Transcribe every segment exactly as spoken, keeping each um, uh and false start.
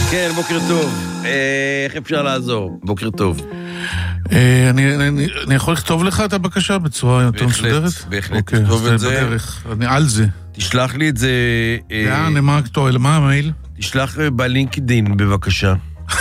כן, בוקר טוב. איך אפשר לעזור? בוקר טוב. אני יכול לכתוב לך את הבקשה בצורה יותר מסודרת? בהחלט, תכתוב את זה. אני על זה. תשלח לי את זה... לאן, מה הכתוב? מה המייל? תשלח בלינקדין, בבקשה.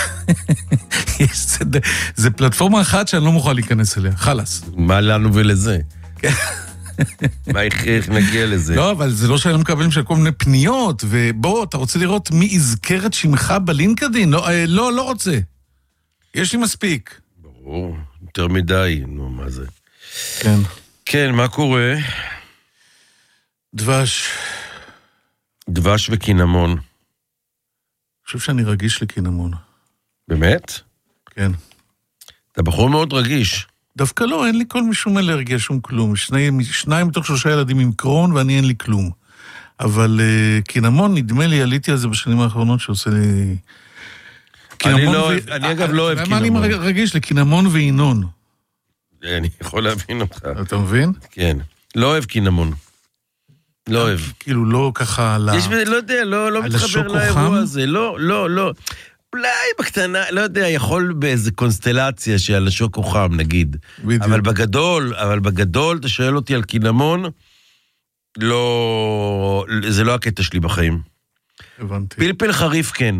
זה פלטפורמה אחת שאני לא מוכן להיכנס אליה, חלס. מה לנו ולזה? מה איך נגיע לזה? לא, אבל זה לא שאני מקבלים של כל מיני פניות, ובוא, אתה רוצה לראות מי יזכרת שמך בלינקדין? לא, לא, לא רוצה. יש לי מספיק. ברור, יותר מדי, נו, מה זה? כן. כן, מה קורה? דבש. דבש וקינמון. אני חושב שאני רגיש לקינמון. באמת? כן. אתה בחור מאוד רגיש. דווקא לא, אין לי כל משום אלרגיה, שום כלום. שני, שניים מתוך שלושה ילדים עם קרון, ואני אין לי כלום. אבל uh, קינמון, נדמה לי, עליתי על זה בשנים האחרונות, שעושה לי... אני, לא, ו... אני אגב לא אוהב קינמון. מה אני רגיש? לקינמון ואינון. אני יכול להבין אותך. אתה מבין? כן. לא אוהב קינמון. לא אוהב. כאילו לא ככה על ה... יש, לא יודע, לא, לא מתחבר לאירוע הזה. לא, לא, לא. אולי בקטנה, לא יודע, יכול באיזה קונסטלציה שעל השוקו חם, נגיד. בדיוק. אבל בגדול, אבל בגדול, אתה שואל אותי על קינמון, לא, זה לא הקטע שלי בחיים. הבנתי. פלפל חריף, כן.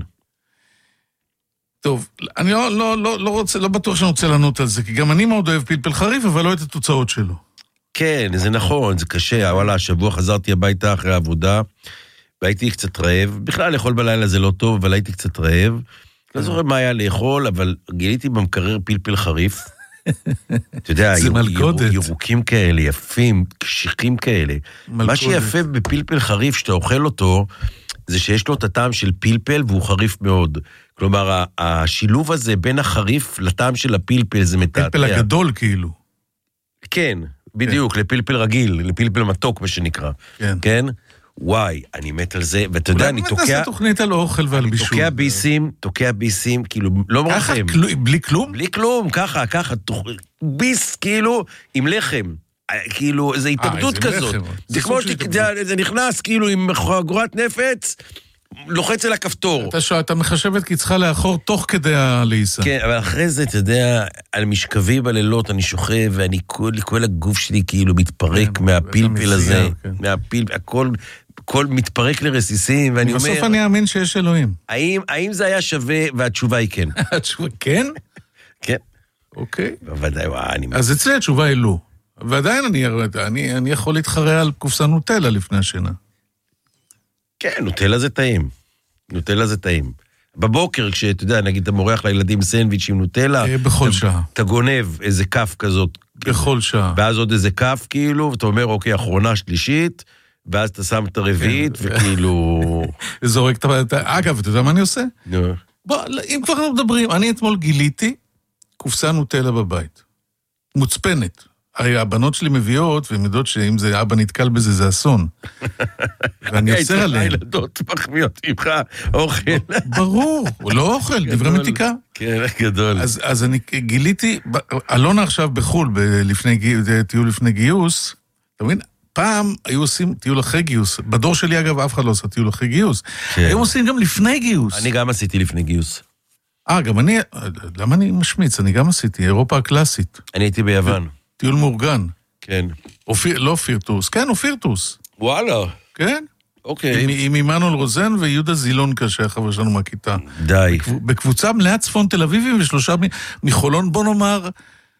טוב, אני לא, לא, לא, לא רוצה, לא בטוח שאני רוצה לענות על זה, כי גם אני מאוד אוהב פלפל חריף, אבל לא את התוצאות שלו. כן, זה נכון, זה קשה. וואלה, השבוע חזרתי הביתה אחרי העבודה, והייתי קצת רעב. בכלל, לאכול בלילה זה לא טוב, אבל הייתי קצת רעב. לא זוכר מה היה לאכול, אבל גיליתי במקרר פלפל חריף. אתה יודע, ירוקים כאלה, יפים, קשיחים כאלה. מה שיפה בפלפל חריף, שאתה אוכל אותו, זה שיש לו את הטעם של פלפל, והוא חריף מאוד. כלומר, השילוב הזה בין החריף לטעם של הפלפל, זה מתעתע. פלפל הגדול כאילו. כן, בדיוק, לפלפל רגיל, לפלפל מתוק, מה שנקרא. כן. כן? וואי, אני מת על זה, ואתה יודע, אני תוקע... אולי נעשה תוכנית על אוכל ועל בישול. אני תוקע ביסים, תוקע ביסים, כאילו, לא מרחם. ככה, בלי כלום? בלי כלום, ככה, ככה, ביס, כאילו, עם לחם. כאילו, איזו התאבדות כזאת. זה כמו שזה נכנס, כאילו, עם חגורת נפץ, לוחץ על הכפתור. אתה מחשב את קצך לאחור תוך כדי הלעיסה. כן, אבל אחרי זה, אתה יודע, על משכבי בלילות אני שוכב, ואני, כל הגוף שלי כאילו מתפרק מהפלפל הזה, מהפלפל, הכל... הכל מתפרק לרסיסים, ואני אומר... בסוף אני אאמין שיש אלוהים. האם, האם זה היה שווה, והתשובה היא כן. התשובה, כן? כן. אוקיי. בוודאי, וואי, אני... אז אצלי התשובה היא לא. ועדיין אני, אני, אני יכול להתחרע על קופסה נוטלה לפני השינה. כן, נוטלה זה טעים. נוטלה זה טעים. בבוקר, כשאתה יודע, נגיד, אתה מורח לילדים סנדוויץ' עם נוטלה... בכל שעה. אתה גונב איזה כף כזאת. בכל שעה. ואז עוד איזה כף, כאילו, ואתה אומר, אוקיי, אחרונה, שלישית, ואז אתה שם את הרביעית, וכאילו... זורק את ה... אגב, אתה יודע מה אני עושה? בוא, אם כבר אנחנו מדברים, אני אתמול גיליתי קופסה נוטלה בבית. מוצפנת. הרי הבנות שלי מביאות, והן יודעות שאם זה אבא נתקל בזה, זה אסון. ואני יוצר עליהן. הילדות מחמיאות ממך אוכל. ברור, הוא לא אוכל, דברי מתיקה. כן, גדול. אז אני גיליתי, אלונה עכשיו בחול, טיול לפני גיוס, אתה מבין? פעם היו עושים טיול אחרי גיוס. בדור שלי, אגב, אף אחד לא עושה טיול אחרי גיוס. היו עושים גם לפני גיוס. אני גם עשיתי לפני גיוס. אה, גם אני... למה אני משמיץ? אני גם עשיתי, אירופה הקלאסית. אני הייתי ביוון. טיול מאורגן. כן. לא פירטוס. כן, הוא פירטוס. וואלה. כן. אוקיי. עם אימנואל רוזן ויהודה זילונקה, שהחבר שלנו מהכיתה. די. בקבוצה מלאה צפון תל אביבים ושלושה מחולון, בוא נאמר,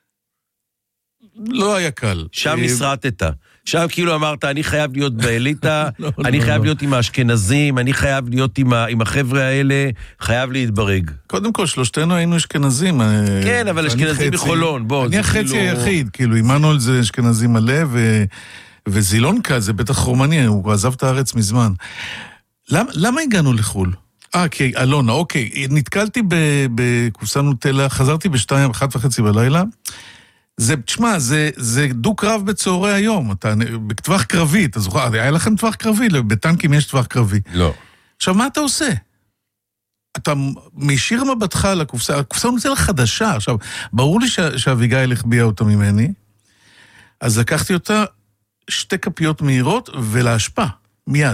לא היה קל. שם נשרטת. שם כאילו אמרת, אני חייב להיות באליטה, אני חייב להיות עם האשכנזים, אני חייב להיות עם החבר'ה האלה, חייב להתברג. קודם כל, שלושתנו היינו אשכנזים. כן, אבל אשכנזים בחולון, בוא. אני החצי היחיד, כאילו, אימנואל זה אשכנזים מלא, וזילונקה זה בטח רומני, הוא עזב את הארץ מזמן. למה הגענו לחול? אה, כי אלונה, אוקיי, נתקלתי בקופסה נוטלה, חזרתי בשתיים, אחת וחצי בלילה, זה, תשמע, זה, זה דוק רב בצהרי היום, אתה, בטווח קרבי, אתה זוכר, היה לכם טווח קרבי, בטנקים יש טווח קרבי. לא. עכשיו, מה אתה עושה? אתה מישיר מבטך על הקופסה, הקופסה נוצאה חדשה, עכשיו, ברור לי שאביגיל החביאה אותה ממני, אז לקחתי אותה שתי כפיות מהירות ולהשפע, מיד.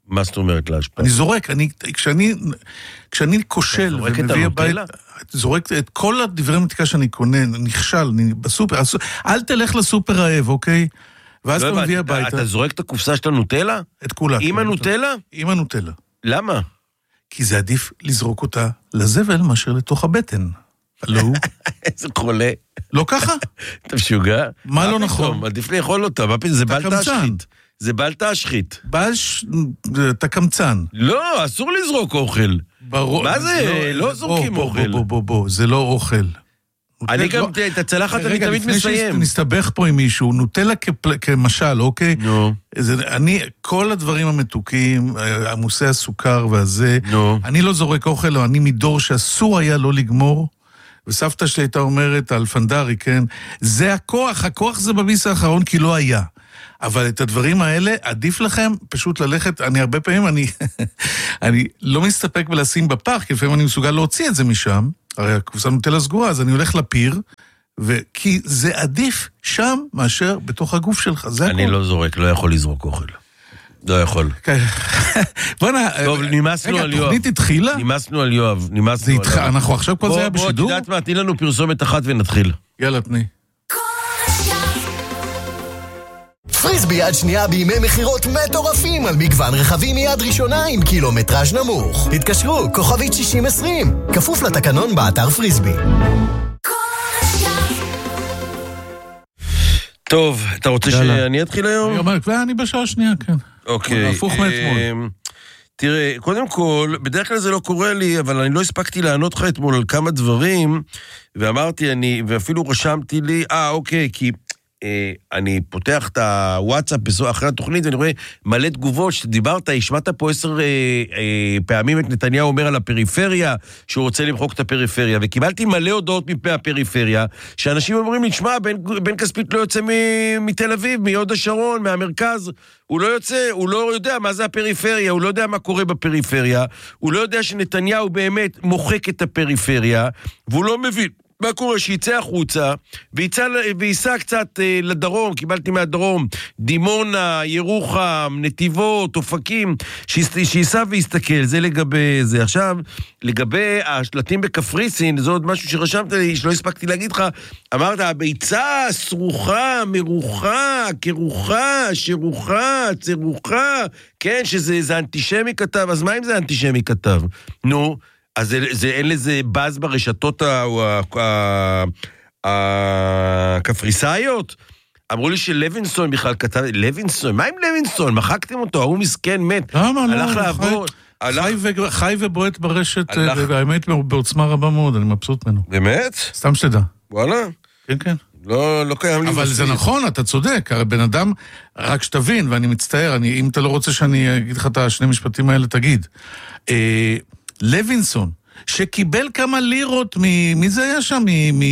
מה זאת אומרת לאשפה? אני זורק, אני, כשאני, כשאני כושל ומביא הבית, זורק את כל הדברי מתיקה שאני קונה, נכשל, אני בסופר, אל תלך לסופר רעב, אוקיי? ואז אתה מביא הביתה. אתה זורק את הקופסה של הנוטלה? את כולה. עם הנוטלה? עם הנוטלה. למה? כי זה עדיף לזרוק אותה לזבל מאשר לתוך הבטן. לא? איזה חולה. לא ככה? אתה משוגע? מה לא נכון? עדיף לאכול אותה, זה בלטה השחית. זה בלטה השחית. אתה קמצן. לא, אסור לזרוק אוכל. מה זה? לא זורקים אוכל. בוא, בוא, בוא, זה לא אוכל. אני גם, את הצלחת אני תמיד מסיים. רגע, לפני שנסתבך פה עם מישהו, נוטלה כמשל, אוקיי? נו. אני, כל הדברים המתוקים, עמוסי הסוכר והזה, אני לא זורק אוכל, אני מדור שאסור היה לא לגמור, וסבתא שלי הייתה אומרת על פנדרי, כן? זה הכוח, הכוח זה בביס האחרון, כי לא היה. אבל את הדברים האלה, עדיף לכם פשוט ללכת, אני הרבה פעמים, אני, אני לא מסתפק בלשים בפח, כי לפעמים אני מסוגל להוציא את זה משם, הרי הקופסה נוטלה סגורה, אז אני הולך לפיר, וכי זה עדיף שם מאשר בתוך הגוף שלך, זה הכל. אני לא זורק, לא יכול לזרוק אוכל. לא יכול. בוא'נה, טוב, נמאסנו על יואב. התוכנית התחילה? נמאסנו על יואב, נמאסנו על יואב. אנחנו עכשיו כל זה היה בשידור? בוא, תדעת מה, תני לנו פרסומת אחת ונתחיל. יאללה, תני. פריסבי יד שנייה בימי מחירות מטורפים על מגוון רכבים מיד ראשונה עם קילומטראז' נמוך. התקשרו, כוכבית שישים עשרים, כפוף לתקנון באתר פריסבי. טוב, אתה רוצה שאני אתחיל היום? אני אומר, ואני בשעה שנייה, כן. אוקיי. הפוך מאתמול. תראה, קודם כל, בדרך כלל זה לא קורה לי, אבל אני לא הספקתי לענות לך אתמול על כמה דברים, ואמרתי, אני, ואפילו רשמתי לי, אה, אוקיי, כי אני פותח את הוואטסאפ אחרי התוכנית, ואני רואה מלא תגובות שדיברת, השמעת פה עשר אה, אה, פעמים את נתניהו אומר על הפריפריה, שהוא רוצה למחוק את הפריפריה, וקיבלתי מלא הודעות מפני הפריפריה, שאנשים אומרים לי, שמע, בן, בן כספית לא יוצא מ- מתל אביב, מיוד השרון, מהמרכז, הוא לא יוצא, הוא לא יודע מה זה הפריפריה, הוא לא יודע מה קורה בפריפריה, הוא לא יודע שנתניהו באמת מוחק את הפריפריה, והוא לא מבין מה קורה? שיצא החוצה, וייסע קצת אה, לדרום, קיבלתי מהדרום, דימונה, ירוחם, נתיבות, אופקים, שייסע ויסתכל, זה לגבי זה. עכשיו, לגבי השלטים בקפריסין, זה עוד משהו שרשמת לי, שלא הספקתי להגיד לך, אמרת, הביצה, סרוחה, מרוחה, כרוחה, שרוחה, צרוחה, כן, שזה זה אנטישמי כתב, אז מה אם זה אנטישמי כתב? נו, אז זה, זה, אין לזה באז ברשתות הקפריסאיות? אמרו לי שלווינסון בכלל כתב, לווינסון, מה עם לווינסון? מחקתם אותו, הוא מסכן מת. למה לא? הלך לעבור. חי ובועט ברשת, והאמת בעוצמה רבה מאוד, אני מבסוט ממנו. באמת? סתם שתדע. וואלה? כן, כן. לא, לא קיים לי. אבל זה נכון, אתה צודק, הרי בן אדם, רק שתבין, ואני מצטער, אם אתה לא רוצה שאני אגיד לך את השני משפטים האלה, תגיד. לוינסון, שקיבל כמה לירות, מי זה היה שם?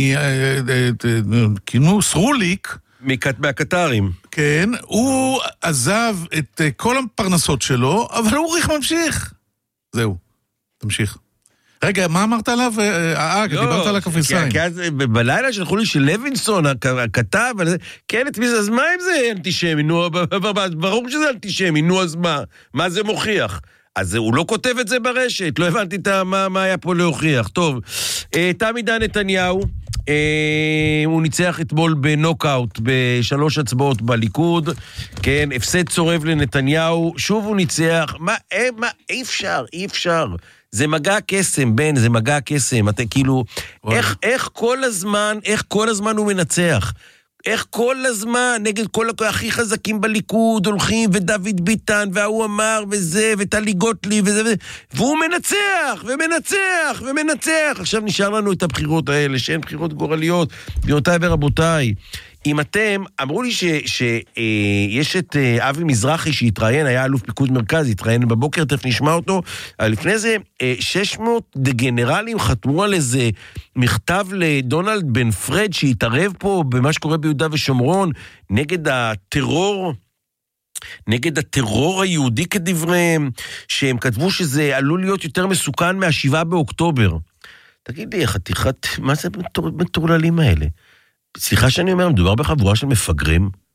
כינו סרוליק. מהקטרים. כן, הוא עזב את כל הפרנסות שלו, אבל הוא ריח ממשיך. זהו, תמשיך. רגע, מה אמרת עליו? אה, דיברת על הקפריסאים. בלילה שלחו לי שלווינסון, הכתב, כן, אז מה אם זה אנטישמי? ברור שזה אנטישמי, נו אז מה? מה זה מוכיח? אז הוא לא כותב את זה ברשת, לא הבנתי מה, מה היה פה להוכיח. טוב, תם עידן נתניהו, הוא ניצח אתמול בנוקאוט, בשלוש הצבעות בליכוד, כן, הפסד צורב לנתניהו, שוב הוא ניצח, מה, מה, אי אפשר, אי אפשר. זה מגע קסם, בן, זה מגע קסם, אתה כאילו, איך, איך כל הזמן, איך כל הזמן הוא מנצח? איך כל הזמן, נגד כל הכי חזקים בליכוד, הולכים, ודוד ביטן, והוא אמר, וזה, וטלי גוטליב, וזה, וזה, והוא מנצח, ומנצח, ומנצח. עכשיו נשאר לנו את הבחירות האלה, שהן בחירות גורליות, גבירותיי ורבותיי. אם אתם, אמרו לי שיש את אבי מזרחי שהתראיין, היה אלוף פיקוד מרכז, התראיין בבוקר, תכף נשמע אותו, לפני זה שש מאות גנרלים חתמו על איזה מכתב לדונלד בן פרד, שהתערב פה במה שקורה ביהודה ושומרון, נגד הטרור, נגד הטרור היהודי כדבריהם, שהם כתבו שזה עלול להיות יותר מסוכן מהשבעה באוקטובר. תגיד לי, חתיכת, מה זה מטורללים האלה? סליחה שאני אומר, מדובר בחבורה של מפגרים,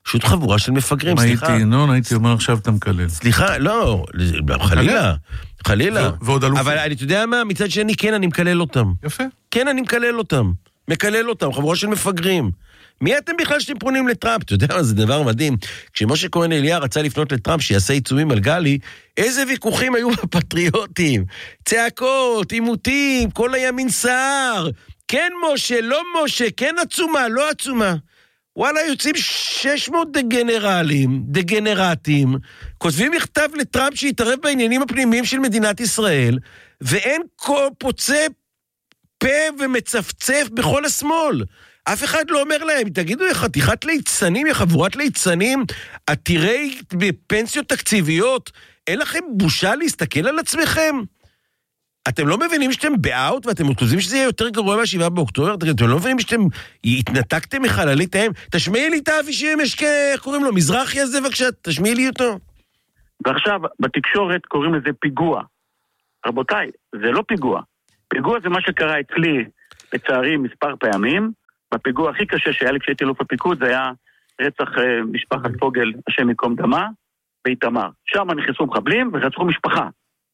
פשוט חבורה של מפגרים, סליחה. הייתי, ינון, הייתי אומר עכשיו אתה מקלל. סליחה, לא, חלילה, חלילה. ועוד אלופים. אבל אני, אתה יודע מה, מצד שני, כן, אני מקלל אותם. יפה. כן, אני מקלל אותם. מקלל אותם, חבורה של מפגרים. מי אתם בכלל שאתם פונים לטראמפ? אתה יודע מה, זה דבר מדהים. כשמשה כהן אליה רצה לפנות לטראמפ שיעשה עיצומים על גלי, איזה ויכוחים היו בפטריוטים? צעקות, עימותים, כל הימין סער. כן משה, לא משה, כן עצומה, לא עצומה. וואלה, יוצאים שש מאות דגנרלים, דגנרטים, כותבים מכתב לטראמפ שיתערב בעניינים הפנימיים של מדינת ישראל, ואין כל פוצה פה ומצפצף בכל השמאל. אף אחד לא אומר להם, תגידו, חתיכת ליצנים, חבורת ליצנים, עתירי בפנסיות תקציביות, אין לכם בושה להסתכל על עצמכם? אתם לא מבינים שאתם באוט, ואתם חושבים שזה יהיה יותר גרוע מהשבעה באוקטובר? אתם לא מבינים שאתם התנתקתם מחללית ההם? תשמעי לי את האבי שיש, איך קוראים לו? מזרחי הזה, בבקשה, תשמעי לי אותו. ועכשיו, בתקשורת קוראים לזה פיגוע. רבותיי, זה לא פיגוע. פיגוע זה מה שקרה אצלי, לצערי, מספר פעמים. בפיגוע הכי קשה שהיה לי כשהייתי אלוף הפיקוד, זה היה רצח משפחת פוגל, השם יקום דמה, באיתמר. שם נכנסו מחבלים ורצחו משפחה.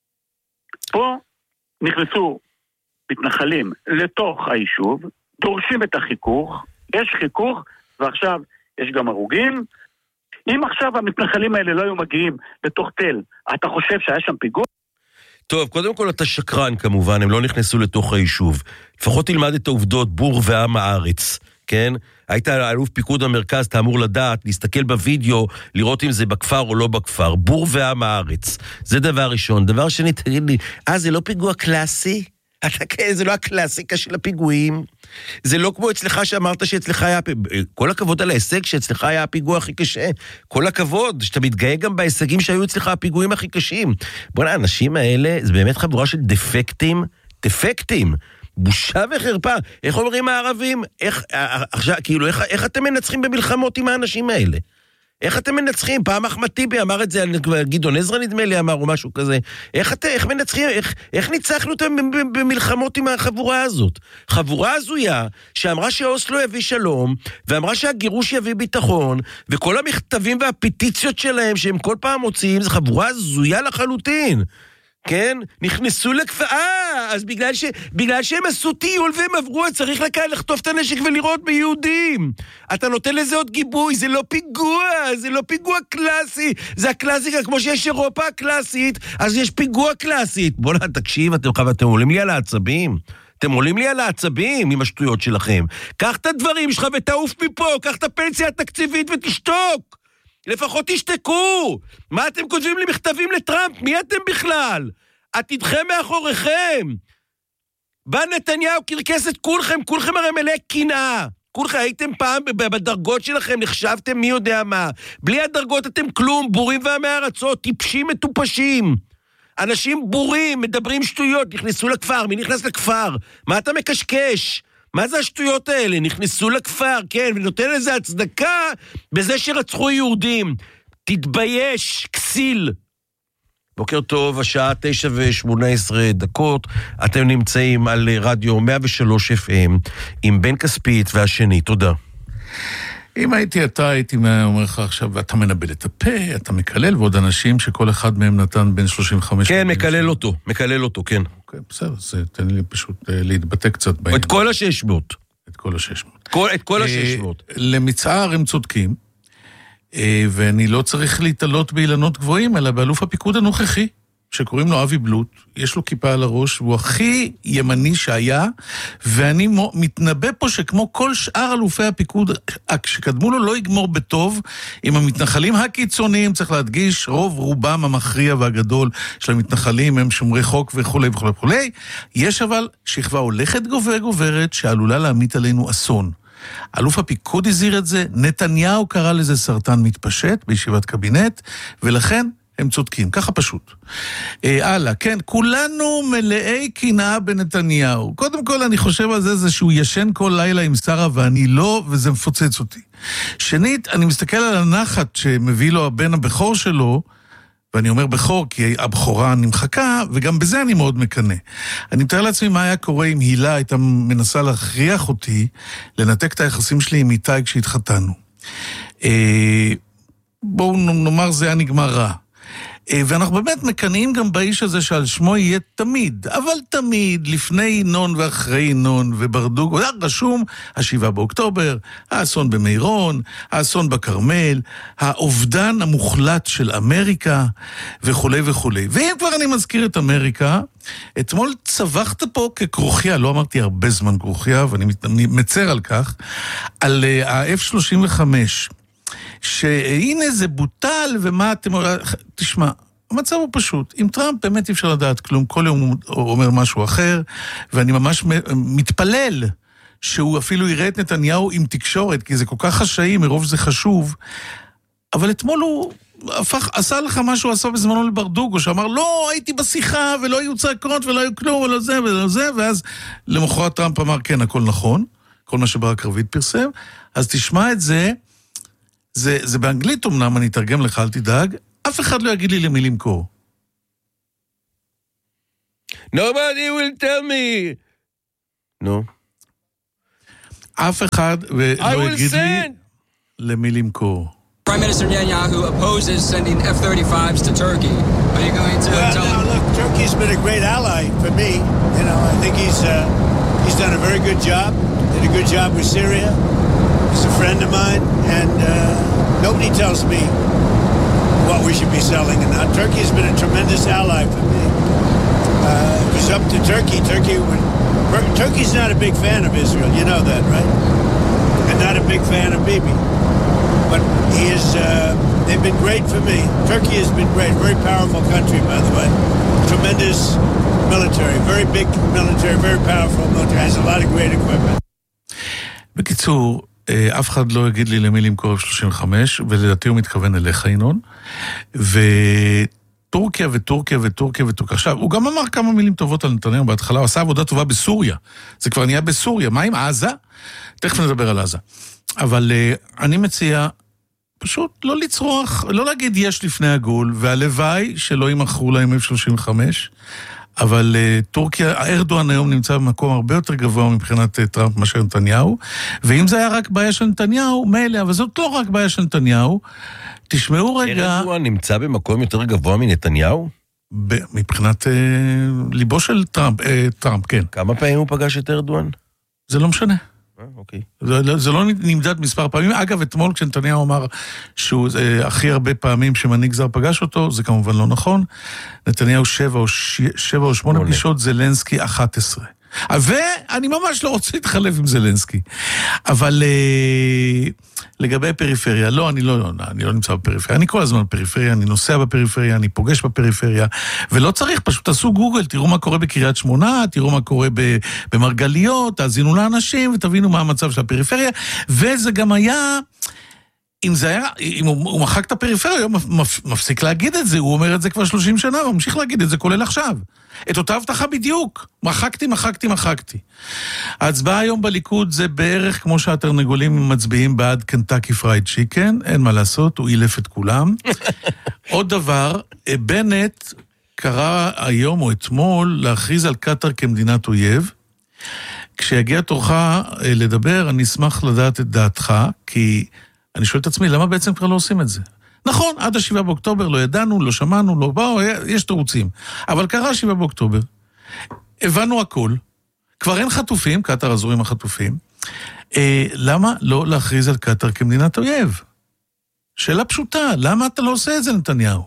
פה נכנסו מתנחלים לתוך היישוב, דורשים את החיכוך, יש חיכוך, ועכשיו יש גם הרוגים. אם עכשיו המתנחלים האלה לא היו מגיעים לתוך תל, אתה חושב שהיה שם פיגוע? טוב, קודם כל אתה שקרן כמובן, הם לא נכנסו לתוך היישוב. לפחות תלמד את העובדות, בור ועם הארץ, כן? היית אלוף פיקוד המרכז, אתה אמור לדעת, להסתכל בווידאו, לראות אם זה בכפר או לא בכפר. בור ועם הארץ. זה דבר ראשון. דבר שני, תגיד לי, אה, זה לא פיגוע קלאסי? אתה, זה לא הקלאסיקה של הפיגועים. זה לא כמו אצלך שאמרת שאצלך היה... כל הכבוד על ההישג שאצלך היה הפיגוע הכי קשה. כל הכבוד, שאתה מתגאה גם בהישגים שהיו אצלך הפיגועים הכי קשים. בוא, האנשים האלה, זה באמת חבורה של דפקטים, דפקטים. בושה וחרפה. איך אומרים הערבים? איך, עכשיו, כאילו, איך, איך אתם מנצחים במלחמות עם האנשים האלה? איך אתם מנצחים? פעם אחמד טיבי אמר את זה, גדעון עזרא נדמה לי אמר או משהו כזה. איך אתם, איך מנצחים? איך, איך ניצחנו אתם במלחמות עם החבורה הזאת? חבורה הזויה שאמרה שאוסלו יביא שלום, ואמרה שהגירוש יביא ביטחון, וכל המכתבים והפטיציות שלהם שהם כל פעם מוציאים, זה חבורה הזויה לחלוטין. כן? נכנסו לכפר... אה, אז בגלל, ש... בגלל שהם עשו טיול והם עברו, צריך לקהל לחטוף את הנשק ולראות ביהודים. אתה נותן לזה עוד גיבוי, זה לא פיגוע, זה לא פיגוע קלאסי. זה הקלאסיקה, כמו שיש אירופה הקלאסית, אז יש פיגוע קלאסית. בוא נה, תקשיב, אתם, אתם עולים לי על העצבים. אתם עולים לי על העצבים עם השטויות שלכם. קח את הדברים שלך ותעוף מפה, קח את הפנסיה התקציבית ותשתוק. לפחות תשתקו. מה אתם כותבים לי מכתבים לטראמפ? מי אתם בכלל? עתידכם מאחוריכם. בא נתניהו קרקס את כולכם, כולכם הרי מלא קנאה. כולכם הייתם פעם בדרגות שלכם, נחשבתם מי יודע מה. בלי הדרגות אתם כלום, בורים ועמי ארצות, טיפשים מטופשים. אנשים בורים, מדברים שטויות, נכנסו לכפר. מי נכנס לכפר? מה אתה מקשקש? מה זה השטויות האלה? נכנסו לכפר, כן, ונותן לזה הצדקה בזה שרצחו יהודים. תתבייש, כסיל. בוקר טוב, השעה תשע ושמונה עשרה דקות, אתם נמצאים על רדיו מאה ושלוש אף אם, עם בן כספית והשני, תודה. אם הייתי אתה, הייתי אומר לך עכשיו, ואתה מנבל את הפה, אתה מקלל, ועוד אנשים שכל אחד מהם נתן בין שלושים וחמש... כן, מקלל אותו, מקלל אותו, כן. אוקיי, בסדר, זה תן לי פשוט להתבטא קצת בעניין. את כל השש מאות. את כל השש מאות. את כל השש מאות. למצער הם צודקים, ואני לא צריך להתעלות באילנות גבוהים, אלא באלוף הפיקוד הנוכחי, שקוראים לו אבי בלוט, יש לו כיפה על הראש, והוא הכי ימני שהיה, ואני מתנבא פה שכמו כל שאר אלופי הפיקוד, שקדמו לו לא יגמור בטוב, עם המתנחלים הקיצוניים, צריך להדגיש, רוב רובם המכריע והגדול של המתנחלים, הם שומרי חוק וכו' וכו' וכו'. יש אבל שכבה הולכת גובר גוברת, שעלולה להמיט עלינו אסון. אלוף הפיקוד הזהיר את זה, נתניהו קרא לזה סרטן מתפשט בישיבת קבינט, ולכן הם צודקים, ככה פשוט. אה, הלאה, כן, כולנו מלאי קנאה בנתניהו. קודם כל אני חושב על זה, זה שהוא ישן כל לילה עם שרה ואני לא, וזה מפוצץ אותי. שנית, אני מסתכל על הנחת שמביא לו הבן הבכור שלו, ואני אומר בכור כי הבכורה נמחקה, וגם בזה אני מאוד מקנה. אני מתאר לעצמי מה היה קורה אם הילה הייתה מנסה להכריח אותי, לנתק את היחסים שלי עם איתי כשהתחתנו. בואו נאמר זה היה נגמר רע. ואנחנו באמת מקנאים גם באיש הזה שעל שמו יהיה תמיד, אבל תמיד, לפני נון ואחרי נון וברדוג, היה רשום השבעה באוקטובר, האסון במירון, האסון בקרמל, האובדן המוחלט של אמריקה וכו' וכו'. ואם כבר אני מזכיר את אמריקה, אתמול צווחת פה ככרוכיה, לא אמרתי הרבה זמן כרוכיה, ואני מצר על כך, על ה-אף שלושים וחמש. שהנה זה בוטל, ומה אתם... תשמע, המצב הוא פשוט. עם טראמפ באמת אי אפשר לדעת כלום, כל יום הוא אומר משהו אחר, ואני ממש מתפלל שהוא אפילו יראה את נתניהו עם תקשורת, כי זה כל כך חשאי, מרוב זה חשוב, אבל אתמול הוא הפך, עשה לך מה שהוא עשה בזמנו לברדוגו, שאמר, לא, הייתי בשיחה, ולא היו צעקות, ולא היו כלום, ולא זה, ולא זה, ואז למחרת טראמפ אמר, כן, הכל נכון, כל מה שברק רביד פרסם, אז תשמע את זה, זה, זה באנגלית אמנם, אני אתרגם לך, אל תדאג, אף אחד לא יגיד לי למי למכור. Nobody will tell me. No. אף אחד לא יגיד לי למי למכור. Prime Minister Netanyahu opposes sending F thirty-fives to Turkey. Are you going to well, tell now, him? Look, Turkey's been a great ally for me. You know, I think he's uh, he's done a very good job. Did a good job with Syria. He's a friend of mine, and uh, nobody tells me what we should be selling and not. Turkey has been a tremendous ally for me. Uh, it was up to Turkey. Turkey would. Turkey's not a big fan of Israel. You know that, right? And not a big fan of Bibi. But he is. Uh, they've been great for me. Turkey has been great. Very powerful country, by the way. Tremendous military. Very big military. Very powerful military. Has a lot of great equipment. בקיצור, אף אחד לא יגיד לי למי למכור אף שלושים וחמש, ולדעתי הוא מתכוון אליך, ינון, וטורקיה וטורקיה וטורקיה וטורקיה. עכשיו, הוא גם אמר כמה מילים טובות על נתניהו בהתחלה, הוא עשה עבודה טובה בסוריה, זה כבר נהיה בסוריה, מה עם עזה? תכף נדבר על עזה. אבל אני מציע פשוט לא לצרוח, לא להגיד יש לפני הגול, והלוואי שלא ימכרו להם אף שלושים וחמש, אבל uh, טורקיה, ארדואן היום נמצא במקום הרבה יותר גבוה מבחינת uh, טראמפ מאשר נתניהו, ואם זה היה רק בעיה של נתניהו, מילא, אבל זאת לא רק בעיה של נתניהו, תשמעו רגע... ארדואן נמצא במקום יותר גבוה מנתניהו? ב- מבחינת uh, ליבו של טראמפ, uh, טראמפ, כן. כמה פעמים הוא פגש את ארדואן? זה לא משנה. אוקיי. זה, זה לא נמדד מספר פעמים. אגב, אתמול כשנתניהו אמר שהוא אה, הכי הרבה פעמים שמנהיג זר פגש אותו, זה כמובן לא נכון. נתניהו שבע או, ש... שבע או שמונה פגישות, זלנסקי אחת עשרה. ואני ממש לא רוצה להתחלף עם זלנסקי. אבל אה, לגבי פריפריה, לא, אני לא, לא, אני לא נמצא בפריפריה. אני כל הזמן בפריפריה, אני נוסע בפריפריה, אני פוגש בפריפריה, ולא צריך, פשוט תעשו גוגל, תראו מה קורה בקריית שמונה, תראו מה קורה במרגליות, תאזינו לאנשים ותבינו מה המצב של הפריפריה, וזה גם היה... אם זה היה, אם הוא, הוא מחק את הפריפריה, הוא מפסיק להגיד את זה, הוא אומר את זה כבר שלושים שנה, הוא ממשיך להגיד את זה כולל עכשיו. את אותה הבטחה בדיוק. מחקתי, מחקתי, מחקתי. ההצבעה היום בליכוד זה בערך כמו שהתרנגולים מצביעים בעד קנטקי פרייד צ'יקן, אין מה לעשות, הוא אילף את כולם. עוד דבר, בנט קרא היום או אתמול להכריז על קטר כמדינת אויב. כשיגיע תורך לדבר, אני אשמח לדעת את דעתך, כי... אני שואל את עצמי, למה בעצם כבר לא עושים את זה? נכון, עד השבעה באוקטובר לא ידענו, לא שמענו, לא באו, יש תירוצים. אבל קרה שבעה באוקטובר. הבנו הכל. כבר אין חטופים, קטר עזרו עם החטופים. אה, למה לא להכריז על קטר כמדינת אויב? שאלה פשוטה, למה אתה לא עושה את זה, נתניהו?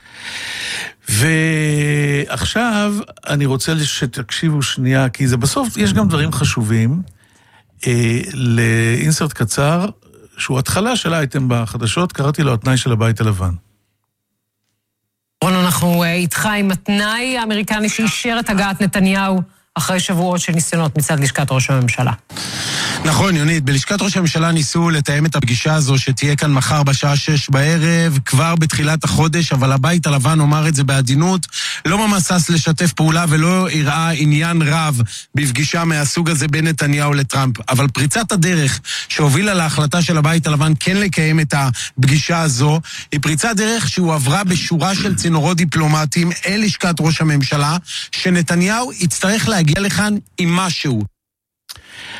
ועכשיו אני רוצה שתקשיבו שנייה, כי זה בסוף, יש גם דברים חשובים. אה, לאינסרט קצר, שהוא התחלה של האייטם בחדשות, קראתי לו התנאי של הבית הלבן. רון, אנחנו איתך עם התנאי האמריקני שאישר את הגעת נתניהו אחרי שבועות של ניסיונות מצד לשכת ראש הממשלה. נכון, יונית, בלשכת ראש הממשלה ניסו לתאם את הפגישה הזו שתהיה כאן מחר בשעה שש בערב, כבר בתחילת החודש, אבל הבית הלבן אומר את זה בעדינות, לא ממש שש לשתף פעולה ולא הראה עניין רב בפגישה מהסוג הזה בין נתניהו לטראמפ. אבל פריצת הדרך שהובילה להחלטה של הבית הלבן כן לקיים את הפגישה הזו, היא פריצת דרך שהועברה בשורה של צינורות דיפלומטיים אל לשכת ראש הממשלה, שנתניהו יצטרך להגיע לכאן עם משהו.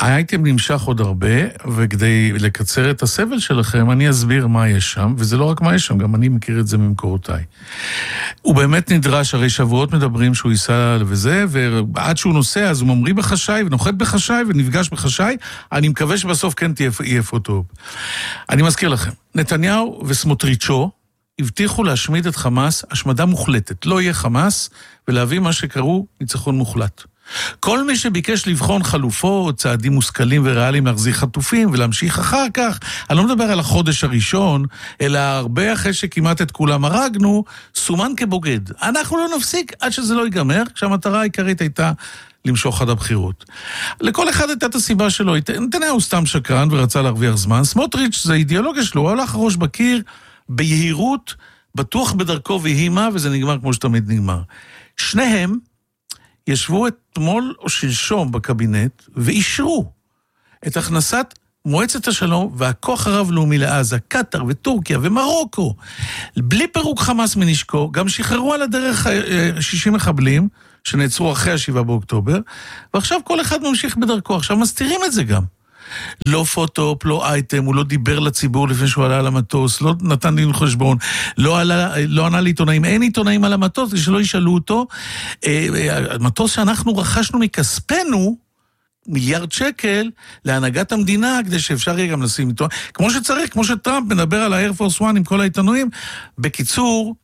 האייטם נמשך עוד הרבה, וכדי לקצר את הסבל שלכם, אני אסביר מה יש שם, וזה לא רק מה יש שם, גם אני מכיר את זה ממקורותיי. הוא באמת נדרש, הרי שבועות מדברים שהוא ייסע וזה, ועד שהוא נוסע, אז הוא ממריא בחשאי, ונוחת בחשאי, ונפגש בחשאי, אני מקווה שבסוף כן יהיה פוטו. אני מזכיר לכם, נתניהו וסמוטריצ'ו, הבטיחו להשמיד את חמאס, השמדה מוחלטת, לא יהיה חמאס, ולהביא מה שקראו ניצחון מוחלט. כל מי שביקש לבחון חלופות, צעדים מושכלים וריאליים להחזיר חטופים ולהמשיך אחר כך, אני לא מדבר על החודש הראשון, אלא הרבה אחרי שכמעט את כולם הרגנו, סומן כבוגד. אנחנו לא נפסיק עד שזה לא ייגמר, כשהמטרה העיקרית הייתה למשוך עד הבחירות. לכל אחד הייתה את הסיבה שלו, נתניהו סתם שקרן ורצה להרוויח זמן, סמוטריץ' זה אידיאולוגיה שלו, הוא הלך ראש בקיר, ביהירות, בטוח בדרכו והימה, וזה נגמר כמו שתמיד נגמר. שניהם ישבו אתמול או שלשום בקבינט, ואישרו את הכנסת מועצת השלום והכוח הרב-לאומי לעזה, קטר וטורקיה ומרוקו, בלי פירוק חמאס מנשקו, גם שחררו על הדרך שישים מחבלים, שנעצרו אחרי השבעה באוקטובר, ועכשיו כל אחד ממשיך בדרכו, עכשיו מסתירים את זה גם. לא פוטופ, לא אייטם, הוא לא דיבר לציבור לפני שהוא עלה על המטוס, לא נתן דין חשבון, לא, עלה, לא ענה לעיתונאים, אין עיתונאים על המטוס, שלא ישאלו אותו. המטוס שאנחנו רכשנו מכספנו, מיליארד שקל, להנהגת המדינה, כדי שאפשר יהיה גם לשים איתו, כמו שצריך, כמו שטראמפ מדבר על ה-Air Force One עם כל העיתונאים. בקיצור,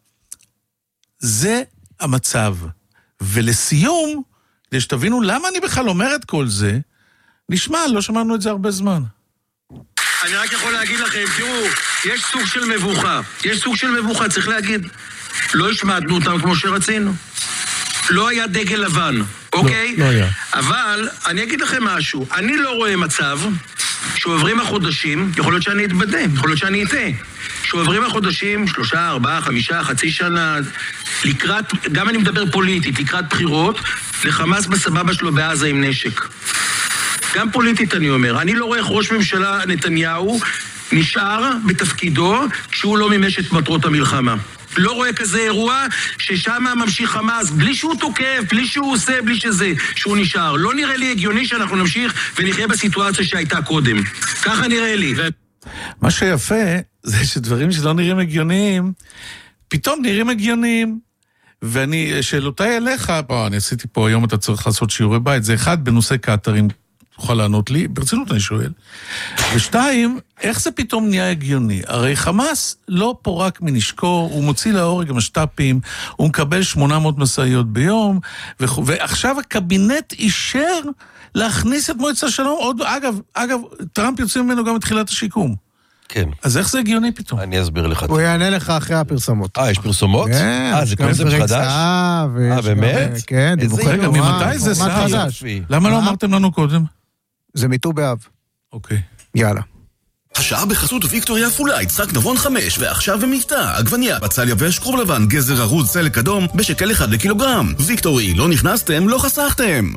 זה המצב. ולסיום, כדי שתבינו למה אני בכלל אומר את כל זה, נשמע, לא שמענו את זה הרבה זמן. אני רק יכול להגיד לכם, תראו, יש סוג של מבוכה. יש סוג של מבוכה, צריך להגיד. לא השמענו אותם כמו שרצינו. לא היה דגל לבן, אוקיי? לא, לא היה. אבל אני אגיד לכם משהו. אני לא רואה מצב שעוברים החודשים, יכול להיות שאני אתבדה, יכול להיות שאני אטעה. שעוברים החודשים, שלושה, ארבעה, חמישה, חצי שנה, לקראת, גם אני מדבר פוליטית, לקראת בחירות, לחמאס בסבבה שלו בעזה עם נשק. גם פוליטית אני אומר, אני לא רואה איך ראש ממשלה נתניהו נשאר בתפקידו כשהוא לא מימש את מטרות המלחמה. לא רואה כזה אירוע ששם ממשיך חמאס, בלי שהוא תוקף, בלי שהוא עושה, בלי שזה, שהוא נשאר. לא נראה לי הגיוני שאנחנו נמשיך ונחיה בסיטואציה שהייתה קודם. ככה נראה לי. מה שיפה זה שדברים שלא נראים הגיוניים, פתאום נראים הגיוניים. ואני, שאלותיי אליך, בוא, אני עשיתי פה היום, אתה צריך לעשות שיעורי בית, זה אחד בנושא קאטרים, תוכל לענות לי, ברצינות אני שואל. ושתיים, איך זה פתאום נהיה הגיוני? הרי חמאס לא פורק מנשקו, הוא מוציא להורג משטפים, הוא מקבל שמונה מאות משאיות ביום, ו... ועכשיו הקבינט אישר להכניס את מועצת השלום, עוד, אגב, אגב, טראמפ יוצא ממנו גם את תחילת השיקום. כן. אז איך זה הגיוני פתאום? אני אסביר לך. הוא יענה לך אחרי הפרסומות. אה, יש פרסומות? כן. אה, זה קונספט חדש? אה, באמת? כן, דיווחי רגע, ממתי זה חדש? למה לא אמרתם לנו קודם? זה מיטו באב. אוקיי. יאללה. השעה בחסות ויקטוריה אפולה, יצחק נבון חמש, ועכשיו במבטא, עגבניה, בצל יבש, כרוב לבן, גזר ארוז, סלק אדום, בשקל אחד לקילוגרם. ויקטורי, לא נכנסתם, לא חסכתם.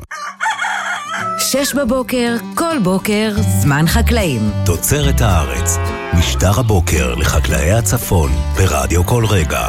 שש בבוקר, כל בוקר, זמן חקלאים. תוצרת הארץ, משטר הבוקר לחקלאי הצפון, ברדיו כל רגע.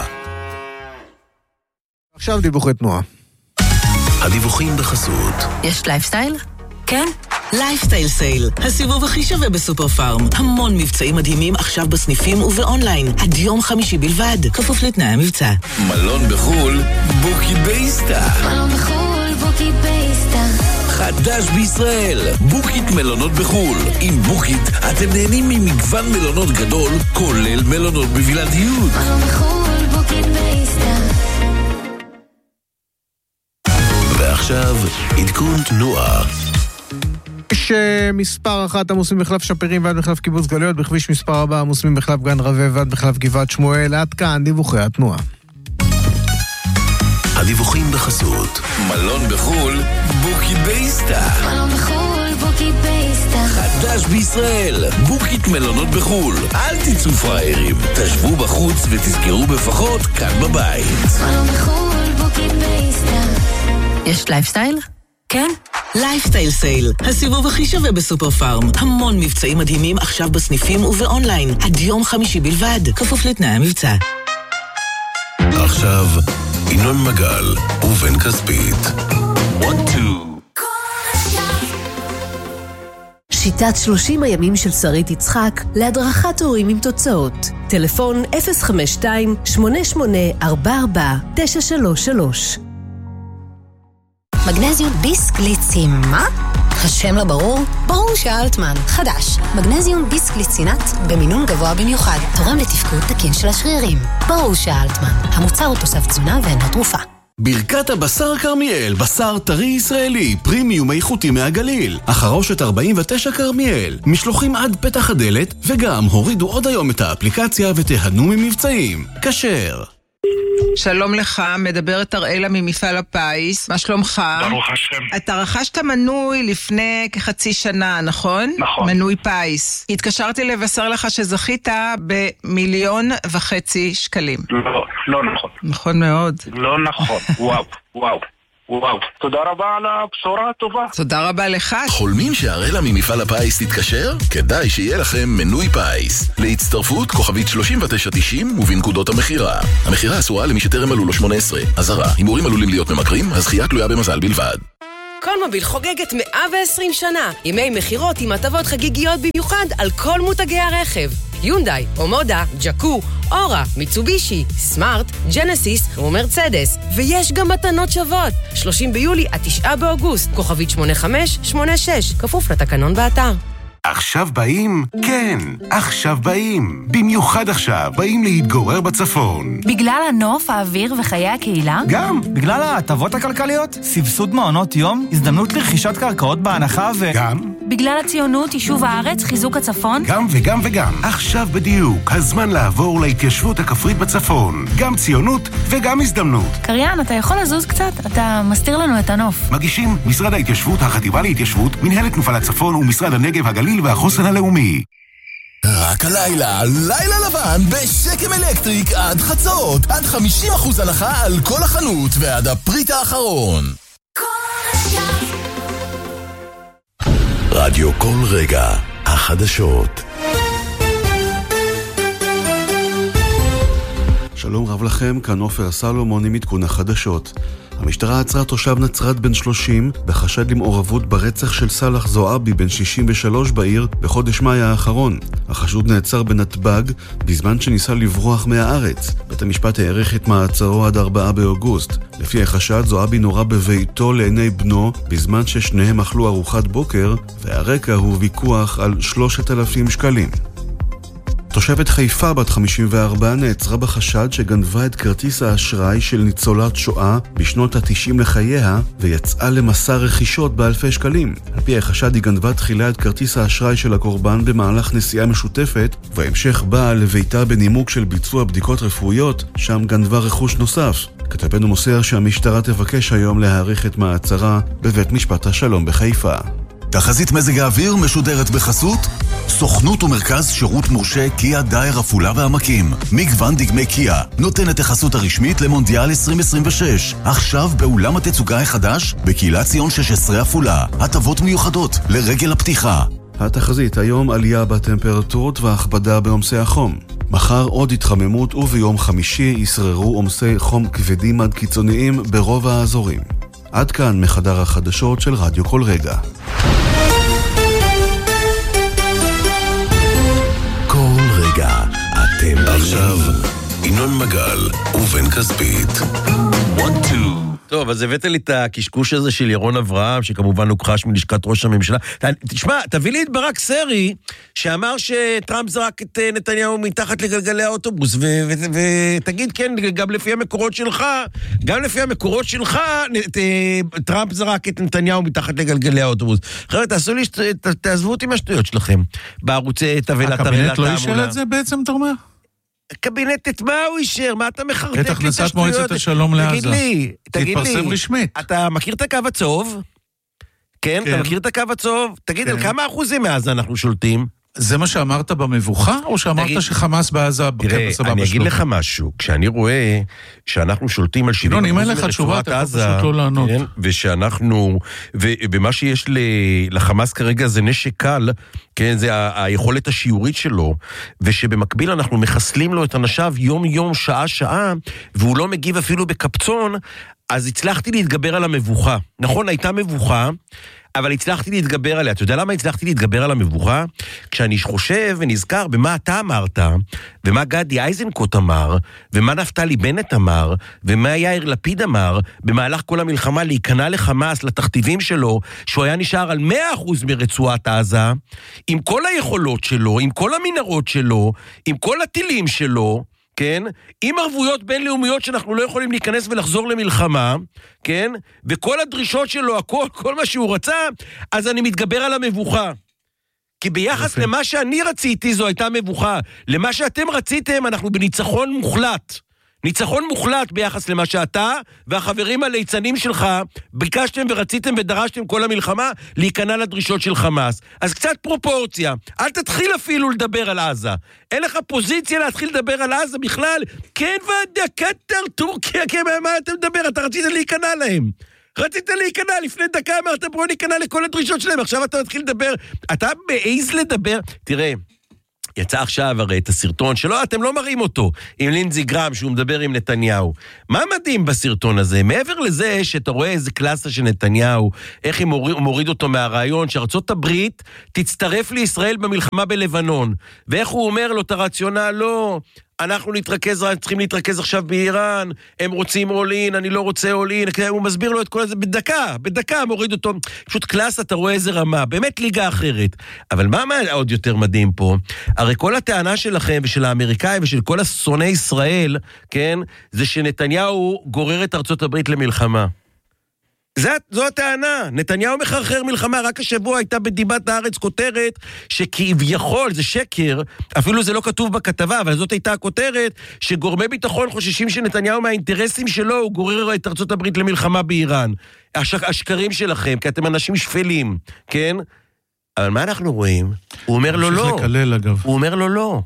עכשיו דיווחי תנועה. הדיווחים בחסות. יש לייפסטייל? כן? לייפסטייל סייל, הסיבוב הכי שווה בסופר פארם. המון מבצעים מדהימים עכשיו בסניפים ובאונליין. עד יום חמישי בלבד, כפוף לתנאי המבצע. מלון בחול, בוקי בייסטה. מלון בחול, בוקי בייסטה. חדש בישראל, בוקית מלונות בחול. עם בוקית אתם נהנים ממגוון מלונות גדול, כולל מלונות בבלעדיות. מלון בחול, בוקי בייסטה. ועכשיו, עדכון תנועה. יש מספר אחת עמוסים מחלף שפירים ועד מחלף קיבוץ גלויות, בכביש מספר ארבע עמוסים מחלף גן רווה ועד מחלף גבעת שמואל. עד כאן דיווחי התנועה. הדיווחים בחסות. מלון בחול, בוקי בייסטה. מלון בחול, בוקי בייסטה. חדש בישראל, בוקית מלונות בחול. אל תצאו פראיירים, תשבו בחוץ ותזכרו בפחות כאן בבית. מלון בחול, בוקי בייסטה. יש לייפסטייל? כן? לייפסטייל סייל, הסיבוב הכי שווה בסופר פארם. המון מבצעים מדהימים עכשיו בסניפים ובאונליין. עד יום חמישי בלבד, כפוף לתנאי המבצע. עכשיו, ינון מגל ובן כספית. one two שיטת שלושים הימים של שרית יצחק להדרכת הורים עם תוצאות. טלפון אפס חמש שתיים שמונה שמונה ארבע ארבע תשע שלוש שלוש. מגנזיום ביסקליצים, מה? השם לא ברור? ברור שאלטמן. חדש, מגנזיום ביסקליצינט במינון גבוה במיוחד, תורם לתפקוד תקין של השרירים. ברור שאלטמן. המוצר הוא תוסף תזונה ואינו תרופה. ברכת הבשר כרמיאל, בשר טרי ישראלי, פרימיום איכותי מהגליל. החרושת ארבעים ותשע כרמיאל, משלוחים עד פתח הדלת, וגם הורידו עוד היום את האפליקציה ותיהנו ממבצעים. כשר. שלום לך, מדברת אראלה ממפעל הפיס, מה שלומך? ברוך השם. אתה רכשת מנוי לפני כחצי שנה, נכון? נכון. מנוי פיס. התקשרתי לבשר לך שזכית במיליון וחצי שקלים. לא, לא נכון. נכון מאוד. לא נכון, וואו, וואו. וואו, תודה רבה על הבשורה הטובה. תודה רבה לך. חולמים שהראלה ממפעל הפיס תתקשר? כדאי שיהיה לכם מנוי פיס. להצטרפות כוכבית שלושים ותשע תשעים ובנקודות המחירה. המחירה אסורה למי שטרם מלאו לו שמונה עשרה. אזהרה, הימורים עלולים להיות ממכרים, הזכייה תלויה במזל בלבד. קולמוביל חוגגת מאה ועשרים שנה. ימי מחירות עם הטבות חגיגיות במיוחד על כל מותגי הרכב. יונדאי, אומודה, ג'קו, אורה, מיצובישי, סמארט, ג'נסיס ומרצדס. ויש גם מתנות שוות. שלושים ביולי עד תשעה באוגוסט. כוכבית שמונה חמש שמונה שש. כפוף לתקנון באתר. עכשיו באים? כן, עכשיו באים. במיוחד עכשיו באים להתגורר בצפון. בגלל הנוף, האוויר וחיי הקהילה? גם, בגלל ההטבות הכלכליות, סבסוד מעונות יום, הזדמנות לרכישת קרקעות בהנחה ו... גם. בגלל הציונות, יישוב הארץ, חיזוק הצפון? גם וגם וגם. עכשיו בדיוק, הזמן לעבור להתיישבות הכפרית בצפון. גם ציונות וגם הזדמנות. קריין, אתה יכול לזוז קצת? אתה מסתיר לנו את הנוף. מגישים משרד ההתיישבות, החטיבה להתיישבות, מנהלת תנופה לצפון ומשרד הנגב, הגליל והחוסן הלאומי. רק הלילה, לילה לבן בשקם אלקטריק עד חצות. עד חמישים אחוז הנחה על כל החנות ועד הפריט האחרון. רדיו כל רגע, החדשות. שלום רב לכם, כאן עופר סלומון עם עדכון החדשות. המשטרה עצרה תושב נצרת בן שלושים בחשד למעורבות ברצח של סלח זועבי בן שישים ושלוש בעיר בחודש מאי האחרון. החשוד נעצר בנתב"ג בזמן שניסה לברוח מהארץ. בית המשפט העריך את מעצרו עד ארבעה באוגוסט. לפי החשד, זועבי נורה בביתו לעיני בנו בזמן ששניהם אכלו ארוחת בוקר, והרקע הוא ויכוח על שלושת אלפים שקלים. תושבת חיפה בת חמישים וארבע נעצרה בחשד שגנבה את כרטיס האשראי של ניצולת שואה בשנות ה-תשעים לחייה ויצאה למסע רכישות באלפי שקלים. על פי החשד היא גנבה תחילה את כרטיס האשראי של הקורבן במהלך נסיעה משותפת, ובהמשך באה לביתה בנימוק של ביצוע בדיקות רפואיות, שם גנבה רכוש נוסף. כתבנו מוסר שהמשטרה תבקש היום להאריך את מעצרה בבית משפט השלום בחיפה. תחזית מזג האוויר משודרת בחסות סוכנות ומרכז שירות מורשה קיה דייר עפולה והעמקים. מגוון דגמי קיה נותן את החסות הרשמית למונדיאל עשרים עשרים ושש. עכשיו באולם התצוגה החדש בקהילת ציון שש עשרה עפולה. הטבות מיוחדות לרגל הפתיחה. התחזית היום עלייה בטמפרטורות והכבדה בעומסי החום. מחר עוד התחממות וביום חמישי ישררו עומסי חום כבדים עד קיצוניים ברוב האזורים. עד כאן מחדר החדשות של רדיו כל רגע. כל רגע אתם עכשיו ינון מגל ובן כספית. טוב, אז הבאת לי את הקשקוש הזה של ירון אברהם, שכמובן הוכחש מלשכת ראש הממשלה. תשמע, תביא לי את ברק סרי, שאמר שטראמפ זרק את נתניהו מתחת לגלגלי האוטובוס, ותגיד כן, גם לפי המקורות שלך, גם לפי המקורות שלך, טראמפ זרק את נתניהו מתחת לגלגלי האוטובוס. אחרת, תעשו לי, תעזבו אותי מהשטויות שלכם. בערוצי תבלת תרלת הקבינט לא אישר את זה בעצם, אתה אומר? הקבינט, את מה הוא אישר? מה אתה מחרטט את הכנסת מועצת השלום לעזה. תגיד לי, תגיד לי. תתפרסם רשמית. אתה מכיר את הקו הצהוב? כן, אתה מכיר את הקו הצהוב? תגיד, על כמה אחוזים מעזה אנחנו שולטים? זה מה שאמרת במבוכה, או שאמרת שחמאס בעזה בקטע סבבה שלו? אני אגיד לך משהו, כשאני רואה שאנחנו שולטים על שבעים אחוז מרצועת עזה, ושאנחנו, ובמה שיש לחמאס כרגע זה נשק קל, כן, זה היכולת השיעורית שלו, ושבמקביל אנחנו מחסלים לו את אנשיו יום יום, שעה שעה, והוא לא מגיב אפילו בקפצון, אז הצלחתי להתגבר על המבוכה. נכון, הייתה מבוכה, אבל הצלחתי להתגבר עליה. אתה יודע למה הצלחתי להתגבר על המבוכה? כשאני חושב ונזכר במה אתה אמרת, ומה גדי איזנקוט אמר, ומה נפתלי בנט אמר, ומה יאיר לפיד אמר, במהלך כל המלחמה להיכנע לחמאס, לתכתיבים שלו, שהוא היה נשאר על מאה אחוז מרצועת עזה, עם כל היכולות שלו, עם כל המנהרות שלו, עם כל הטילים שלו, כן? עם ערבויות בינלאומיות שאנחנו לא יכולים להיכנס ולחזור למלחמה, כן? וכל הדרישות שלו, הכל, כל מה שהוא רצה, אז אני מתגבר על המבוכה. כי ביחס למה שאני רציתי, זו הייתה מבוכה. למה שאתם רציתם, אנחנו בניצחון מוחלט. ניצחון מוחלט ביחס למה שאתה והחברים הליצנים שלך ביקשתם ורציתם ודרשתם כל המלחמה להיכנע לדרישות של חמאס. אז קצת פרופורציה. אל תתחיל אפילו לדבר על עזה. אין לך פוזיציה להתחיל לדבר על עזה בכלל. כן ועדה, קטר, טורקיה, כן, מה אתה מדבר? אתה רצית להיכנע להם. רצית להיכנע, לפני דקה אמרת בוא ניכנע לכל הדרישות שלהם. עכשיו אתה מתחיל לדבר. אתה מעז לדבר. תראה, יצא עכשיו הרי את הסרטון שלו, אתם לא מראים אותו, עם לינזי גרם שהוא מדבר עם נתניהו. מה מדהים בסרטון הזה? מעבר לזה שאתה רואה איזה קלאסה של נתניהו, איך הוא מוריד, מוריד אותו מהרעיון, שארצות הברית תצטרף לישראל במלחמה בלבנון. ואיך הוא אומר לו את הרציונל? לא, אנחנו נתרכז, צריכים להתרכז עכשיו באיראן, הם רוצים אולין, אני לא רוצה אולין, הוא מסביר לו את כל זה בדקה, בדקה מוריד אותו, פשוט קלאס, אתה רואה איזה רמה, באמת ליגה אחרת. אבל מה עוד יותר מדהים פה? הרי כל הטענה שלכם ושל האמריקאים ושל כל השונאי ישראל, כן, זה שנתניהו גורר את ארצות הברית למלחמה. זה, זו הטענה, נתניהו מחרחר מלחמה, רק השבוע הייתה בדיבת הארץ כותרת שכביכול, זה שקר, אפילו זה לא כתוב בכתבה, אבל זאת הייתה הכותרת, שגורמי ביטחון חוששים שנתניהו מהאינטרסים שלו, הוא גורר את ארצות הברית למלחמה באיראן. הש, השקרים שלכם, כי אתם אנשים שפלים, כן? אבל מה אנחנו רואים? הוא אומר לו לא. לקלל, אגב. הוא אומר לו לא.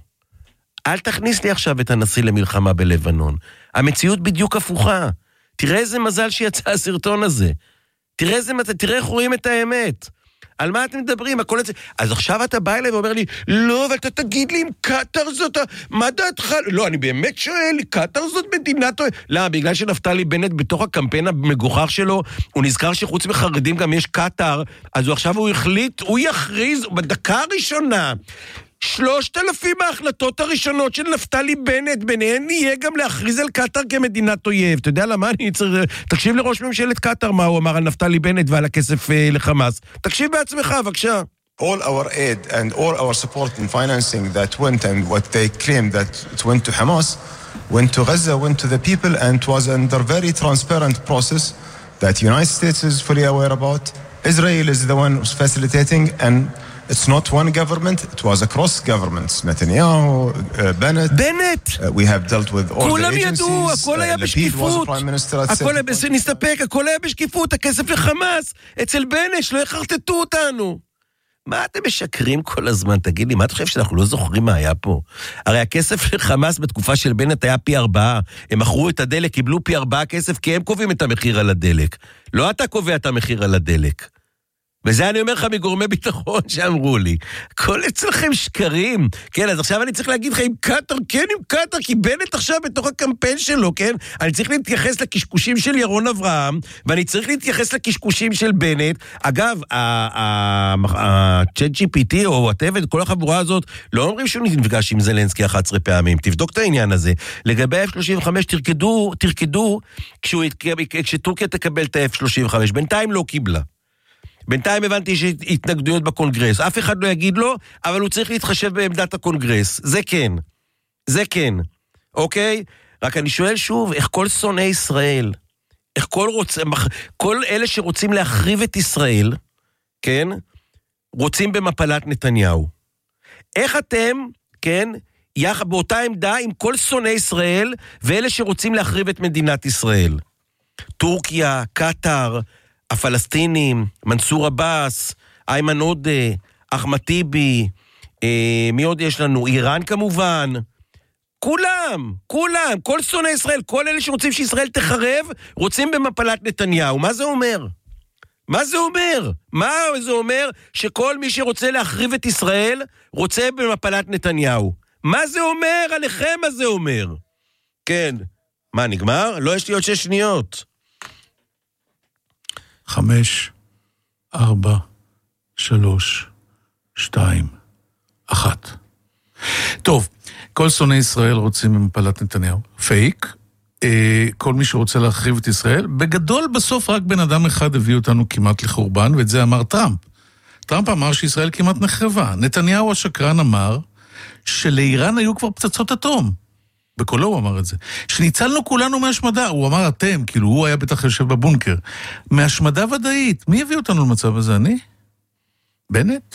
אל תכניס לי עכשיו את הנשיא למלחמה בלבנון. המציאות בדיוק הפוכה. תראה איזה מזל שיצא הסרטון הזה. תראה איזה מזל, תראה איך רואים את האמת. על מה אתם מדברים? הכל הזה. אז עכשיו אתה בא אליי ואומר לי, לא, אבל אתה תגיד לי אם קטר זאת, מה דעתך? לא, אני באמת שואל, קטר זאת מדינת... למה? בגלל שנפתלי בנט בתוך הקמפיין המגוחך שלו, הוא נזכר שחוץ מחרדים גם יש קטר, אז הוא עכשיו הוא החליט, הוא יכריז בדקה הראשונה, שלושת אלפים ההחלטות הראשונות של נפתלי בנט, ביניהן יהיה גם להכריז על קטר כמדינת אויב. אתה יודע למה אני צריך... תקשיב לראש ממשלת קטר מה הוא אמר על נפתלי בנט ועל הכסף אה, לחמאס. תקשיב בעצמך, בבקשה. All our aid and all our support and financing that went and what they claimed that it went to Hamas, went to Gaza, went to the people and was under very transparent process that the United States is fully aware about. Israel is the one who's facilitating and it's not one government, it was across governments. Netanyahu, uh, Bennett. Bennett! Uh, we have dealt with all the agencies. כולם ידעו, הכל היה בשקיפות. הכל היה בשקיפות, נסתפק, הכל היה בשקיפות, הכסף לחמאס, אצל בנט, שלא יחרטטו אותנו. מה אתם משקרים כל הזמן? תגיד לי, מה אתה חושב שאנחנו לא זוכרים מה היה פה? הרי הכסף לחמאס בתקופה של בנט היה פי ארבעה. הם מכרו את הדלק, קיבלו פי ארבעה כסף, כי הם קובעים את המחיר על הדלק. לא אתה קובע את המחיר על הדלק. וזה אני אומר לך מגורמי ביטחון שאמרו לי, כל אצלכם שקרים, כן, אז עכשיו אני צריך להגיד לך עם קטר, כן עם קטר, כי בנט עכשיו בתוך הקמפיין שלו, כן, אני צריך להתייחס לקשקושים של ירון אברהם, ואני צריך להתייחס לקשקושים של בנט, אגב, ה-צ'אט ג'י פי טי או whatever, כל החבורה הזאת, לא אומרים שהוא נפגש עם זלנסקי אחת עשרה פעמים, תבדוק את העניין הזה, לגבי ה-אף שלושים וחמש, תרקדו, תרקדו, כשטורקיה תקבל את ה-אף שלושים וחמש, בינתיים לא קיבלה. בינתיים הבנתי שיש התנגדויות בקונגרס. אף אחד לא יגיד לו, אבל הוא צריך להתחשב בעמדת הקונגרס. זה כן. זה כן. אוקיי? רק אני שואל שוב, איך כל שונאי ישראל, איך כל, רוצ... כל אלה שרוצים להחריב את ישראל, כן? רוצים במפלת נתניהו. איך אתם, כן? יחד באותה עמדה עם כל שונאי ישראל, ואלה שרוצים להחריב את מדינת ישראל. טורקיה, קטר, הפלסטינים, מנסור עבאס, איימן עודה, אחמד טיבי, אה, מי עוד יש לנו? איראן כמובן. כולם, כולם, כל שונאי ישראל, כל אלה שרוצים שישראל תחרב, רוצים במפלת נתניהו. מה זה אומר? מה זה אומר? מה זה אומר שכל מי שרוצה להחריב את ישראל, רוצה במפלת נתניהו? מה זה אומר? עליכם מה זה אומר? כן. מה, נגמר? לא, יש לי עוד שש שניות. חמש, ארבע, שלוש, שתיים, אחת. טוב, כל שונאי ישראל רוצים במפלת נתניהו. פייק. כל מי שרוצה להחריב את ישראל. בגדול בסוף רק בן אדם אחד הביא אותנו כמעט לחורבן, ואת זה אמר טראמפ. טראמפ אמר שישראל כמעט נחרבה. נתניהו השקרן אמר שלאיראן היו כבר פצצות אטום. בקולו הוא אמר את זה. שניצלנו כולנו מהשמדה. הוא אמר אתם, כאילו הוא היה בטח יושב בבונקר. מהשמדה ודאית. מי הביא אותנו למצב הזה? אני? בנט?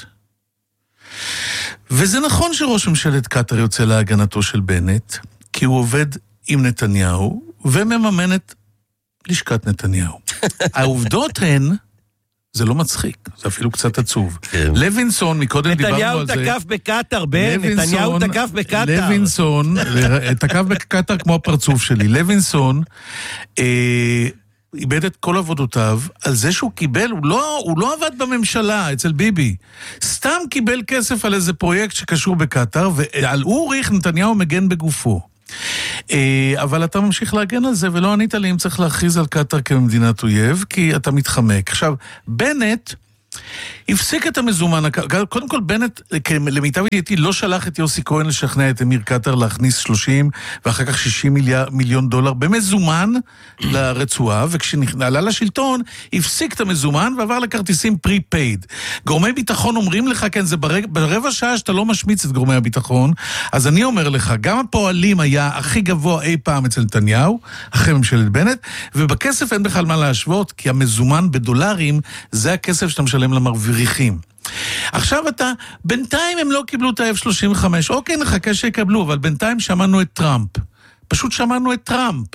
וזה נכון שראש ממשלת קטר יוצא להגנתו של בנט, כי הוא עובד עם נתניהו, ומממן את לשכת נתניהו. העובדות הן, זה לא מצחיק, זה אפילו קצת עצוב. לוינסון, מקודם דיברנו על זה. נתניהו תקף בקטר, בן, נתניהו תקף בקטר. לוינסון, תקף בקטר כמו הפרצוף שלי. לוינסון, איבד את כל עבודותיו על זה שהוא קיבל, הוא לא, הוא לא עבד בממשלה אצל ביבי, סתם קיבל כסף על איזה פרויקט שקשור בקטר, ועל אוריך נתניהו מגן בגופו. אבל אתה ממשיך להגן על זה, ולא ענית לי אם צריך להכריז על קטר כמדינת אויב, כי אתה מתחמק. עכשיו, בנט הפסיק את המזומן, קודם כל בנט, למיטב ידיעתי, לא שלח את יוסי כהן לשכנע את אמיר קטר להכניס שלושים ואחר כך שישים מיליון דולר במזומן לרצועה, וכשנעלה לשלטון, הפסיק את המזומן ועבר לכרטיסים פרי-פייד. גורמי ביטחון אומרים לך, כן, זה ברבע, ברבע שעה שאתה לא משמיץ את גורמי הביטחון, אז אני אומר לך, גם הפועלים היה הכי גבוה אי פעם אצל נתניהו, אחרי ממשלת בנט, ובכסף אין בכלל מה להשוות, כי המזומן בדולרים, זה הכסף שאתה משלם למרוויחים. עכשיו אתה, בינתיים הם לא קיבלו את ה-אף שלושים וחמש, אוקיי, נחכה שיקבלו, אבל בינתיים שמענו את טראמפ. פשוט שמענו את טראמפ.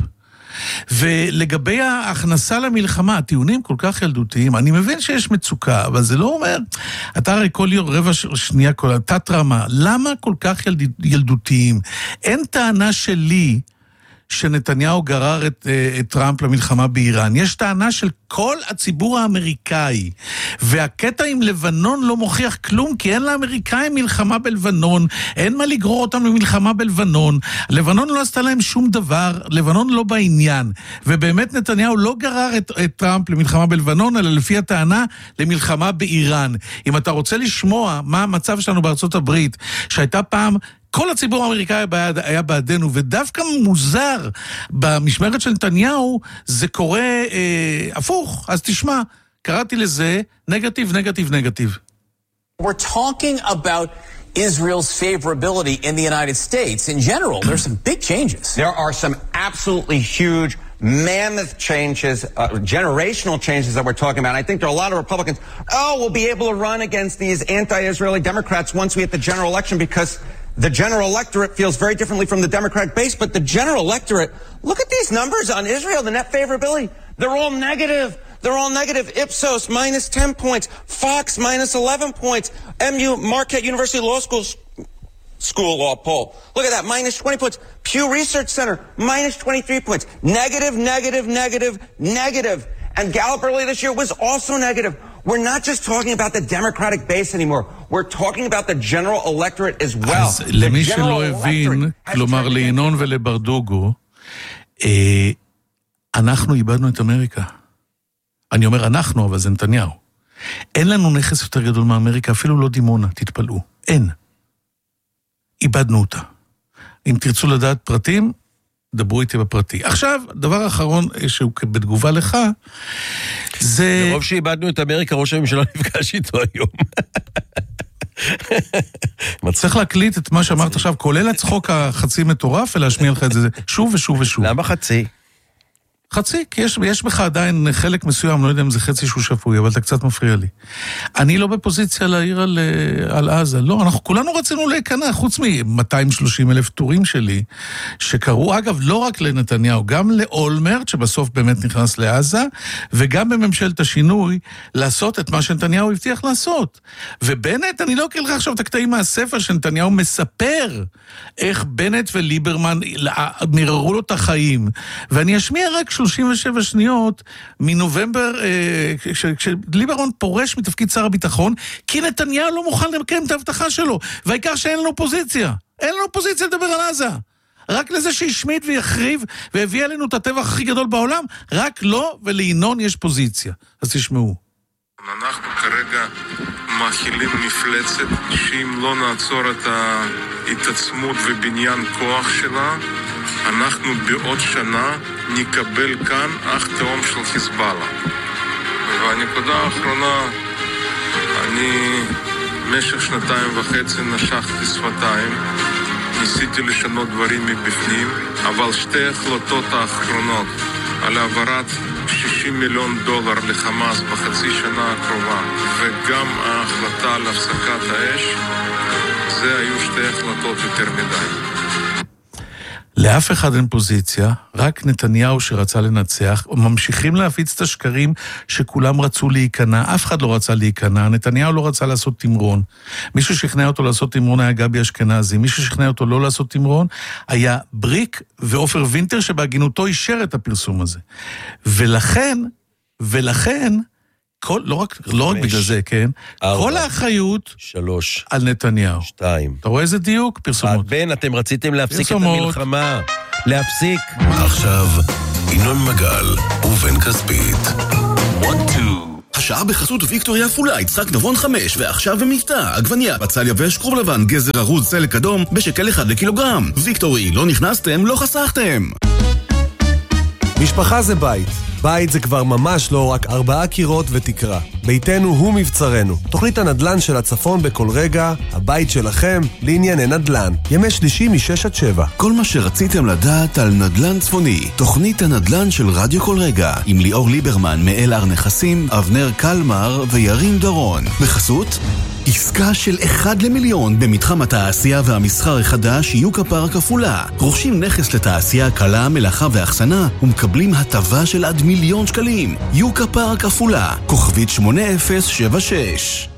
ולגבי ההכנסה למלחמה, הטיעונים כל כך ילדותיים, אני מבין שיש מצוקה, אבל זה לא אומר, אתה הרי כל יום רבע שנייה, כל תת רמה, למה כל כך ילד, ילדותיים? אין טענה שלי, שנתניהו גרר את, את טראמפ למלחמה באיראן. יש טענה של כל הציבור האמריקאי. והקטע עם לבנון לא מוכיח כלום, כי אין לאמריקאים מלחמה בלבנון, אין מה לגרור אותם למלחמה בלבנון. לבנון לא עשתה להם שום דבר, לבנון לא בעניין. ובאמת נתניהו לא גרר את, את טראמפ למלחמה בלבנון, אלא לפי הטענה למלחמה באיראן. אם אתה רוצה לשמוע מה המצב שלנו בארצות הברית, שהייתה פעם כל הציבור האמריקאי היה בעדנו, ודווקא מוזר במשמרת של נתניהו, זה קורה אה, הפוך. אז תשמע, קראתי לזה נגטיב, נגטיב, נגטיב. We're talking about Israel's favorability in the United States. In general, there's some big changes. There are some absolutely huge, mammoth changes, uh, generational changes that we're talking about. I think there are a lot of Republicans, oh, we'll be able to run against these anti-Israeli Democrats once we hit the general election because the general electorate feels very differently from the Democratic base, but the general electorate, look at these numbers on Israel, the net favorability. They're all negative. They're all negative. Ipsos, minus ten points. Fox, minus eleven points. M U, Marquette University Law School, School Law poll. Look at that, minus twenty points. Pew Research Center, minus twenty-three points. Negative, negative, negative, negative. And Gallup earlier this year was also negative. We're not just talking about the Democratic base anymore. We're talking about the general electorate as well. אז למי שלא הבין, כלומר לינון ולברדוגו, אנחנו איבדנו את אמריקה. אני אומר אנחנו, אבל זה נתניהו. אין לנו נכס יותר גדול מאמריקה, אפילו לא דימונה, תתפלאו. אין. איבדנו אותה. אם תרצו לדעת פרטים, דברו איתי בפרטי. עכשיו, דבר האחרון שהוא בתגובה לך, זה... ברוב שאיבדנו את אמריקה, ראש הממשלה נפגש איתו היום. צריך להקליט את מה שאמרת עכשיו, כולל הצחוק החצי מטורף, ולהשמיע לך את זה שוב ושוב ושוב. למה חצי? חצי, כי יש, יש בך עדיין חלק מסוים, לא יודע אם זה חצי שהוא שפוי, אבל אתה קצת מפריע לי. אני לא בפוזיציה להעיר על, על עזה, לא, אנחנו כולנו רצינו להיכנע, חוץ מ-מאתיים ושלושים אלף טורים שלי, שקראו, אגב, לא רק לנתניהו, גם לאולמרט, שבסוף באמת נכנס לעזה, וגם בממשלת השינוי, לעשות את מה שנתניהו הבטיח לעשות. ובנט, אני לא אקריא לך עכשיו את הקטעים מהספר, שנתניהו מספר איך בנט וליברמן מררו לו את החיים, ואני אשמיע רק שלושים ושבע שניות מנובמבר, כשליברמן פורש מתפקיד שר הביטחון, כי נתניהו לא מוכן לקיים את ההבטחה שלו, והעיקר שאין לנו פוזיציה. אין לנו פוזיציה לדבר על עזה. רק לזה שהשמיד ויחריב והביא עלינו את הטבח הכי גדול בעולם, רק לא ולינון יש פוזיציה. אז תשמעו. אנחנו כרגע מאכילים מפלצת שאם לא נעצור את ההתעצמות ובניין כוח שלה, אנחנו בעוד שנה נקבל כאן אח תאום של חיזבאללה. והנקודה האחרונה, אני במשך שנתיים וחצי נשכתי שפתיים, ניסיתי לשנות דברים מבפנים, אבל שתי החלטות האחרונות על העברת שישים מיליון דולר לחמאס בחצי שנה הקרובה, וגם ההחלטה על הפסקת האש, זה היו שתי החלטות יותר מדי. לאף אחד אין פוזיציה, רק נתניהו שרצה לנצח, ממשיכים להפיץ את השקרים שכולם רצו להיכנע, אף אחד לא רצה להיכנע, נתניהו לא רצה לעשות תמרון, מישהו שכנע אותו לעשות תמרון היה גבי אשכנזי, מישהו שכנע אותו לא לעשות תמרון היה בריק ואופר וינטר שבהגינותו אישר את הפרסום הזה. ולכן, ולכן, כל, לא רק, לא רק בגלל זה, כן? ארבע, כל האחריות שלוש, על נתניהו. שתיים. אתה רואה איזה דיוק? פרסומות. בן, אתם רציתם להפסיק פרסומות. את המלחמה. להפסיק. עכשיו, ינון מגל ובן כספית. השעה בחסות ויקטוריה עפולה, יצחק נבון חמש, ועכשיו במבטא, עגבניה, בצל יבש, כרוב לבן, גזר ארוז, סלק אדום, בשקל אחד לקילוגרם. ויקטורי, לא נכנסתם, לא חסכתם. משפחה זה בית. בית זה כבר ממש לא רק ארבעה קירות ותקרה. ביתנו הוא מבצרנו. תוכנית הנדל"ן של הצפון בכל רגע, הבית שלכם לענייני נדל"ן. ימי שלישי משש עד שבע. כל מה שרציתם לדעת על נדל"ן צפוני. תוכנית הנדל"ן של רדיו כל רגע. עם ליאור ליברמן מאל הר נכסים, אבנר קלמר וירים דורון. בחסות עסקה של אחד למיליון במתחם התעשייה והמסחר החדש יוקה פארק עפולה. רוכשים נכס לתעשייה קלה, מלאכה ואחסנה ומקבלים הטבה של עד מיליון שקלים. יוקה פארק עפולה, כוכבית שמונה אפס שבע שש.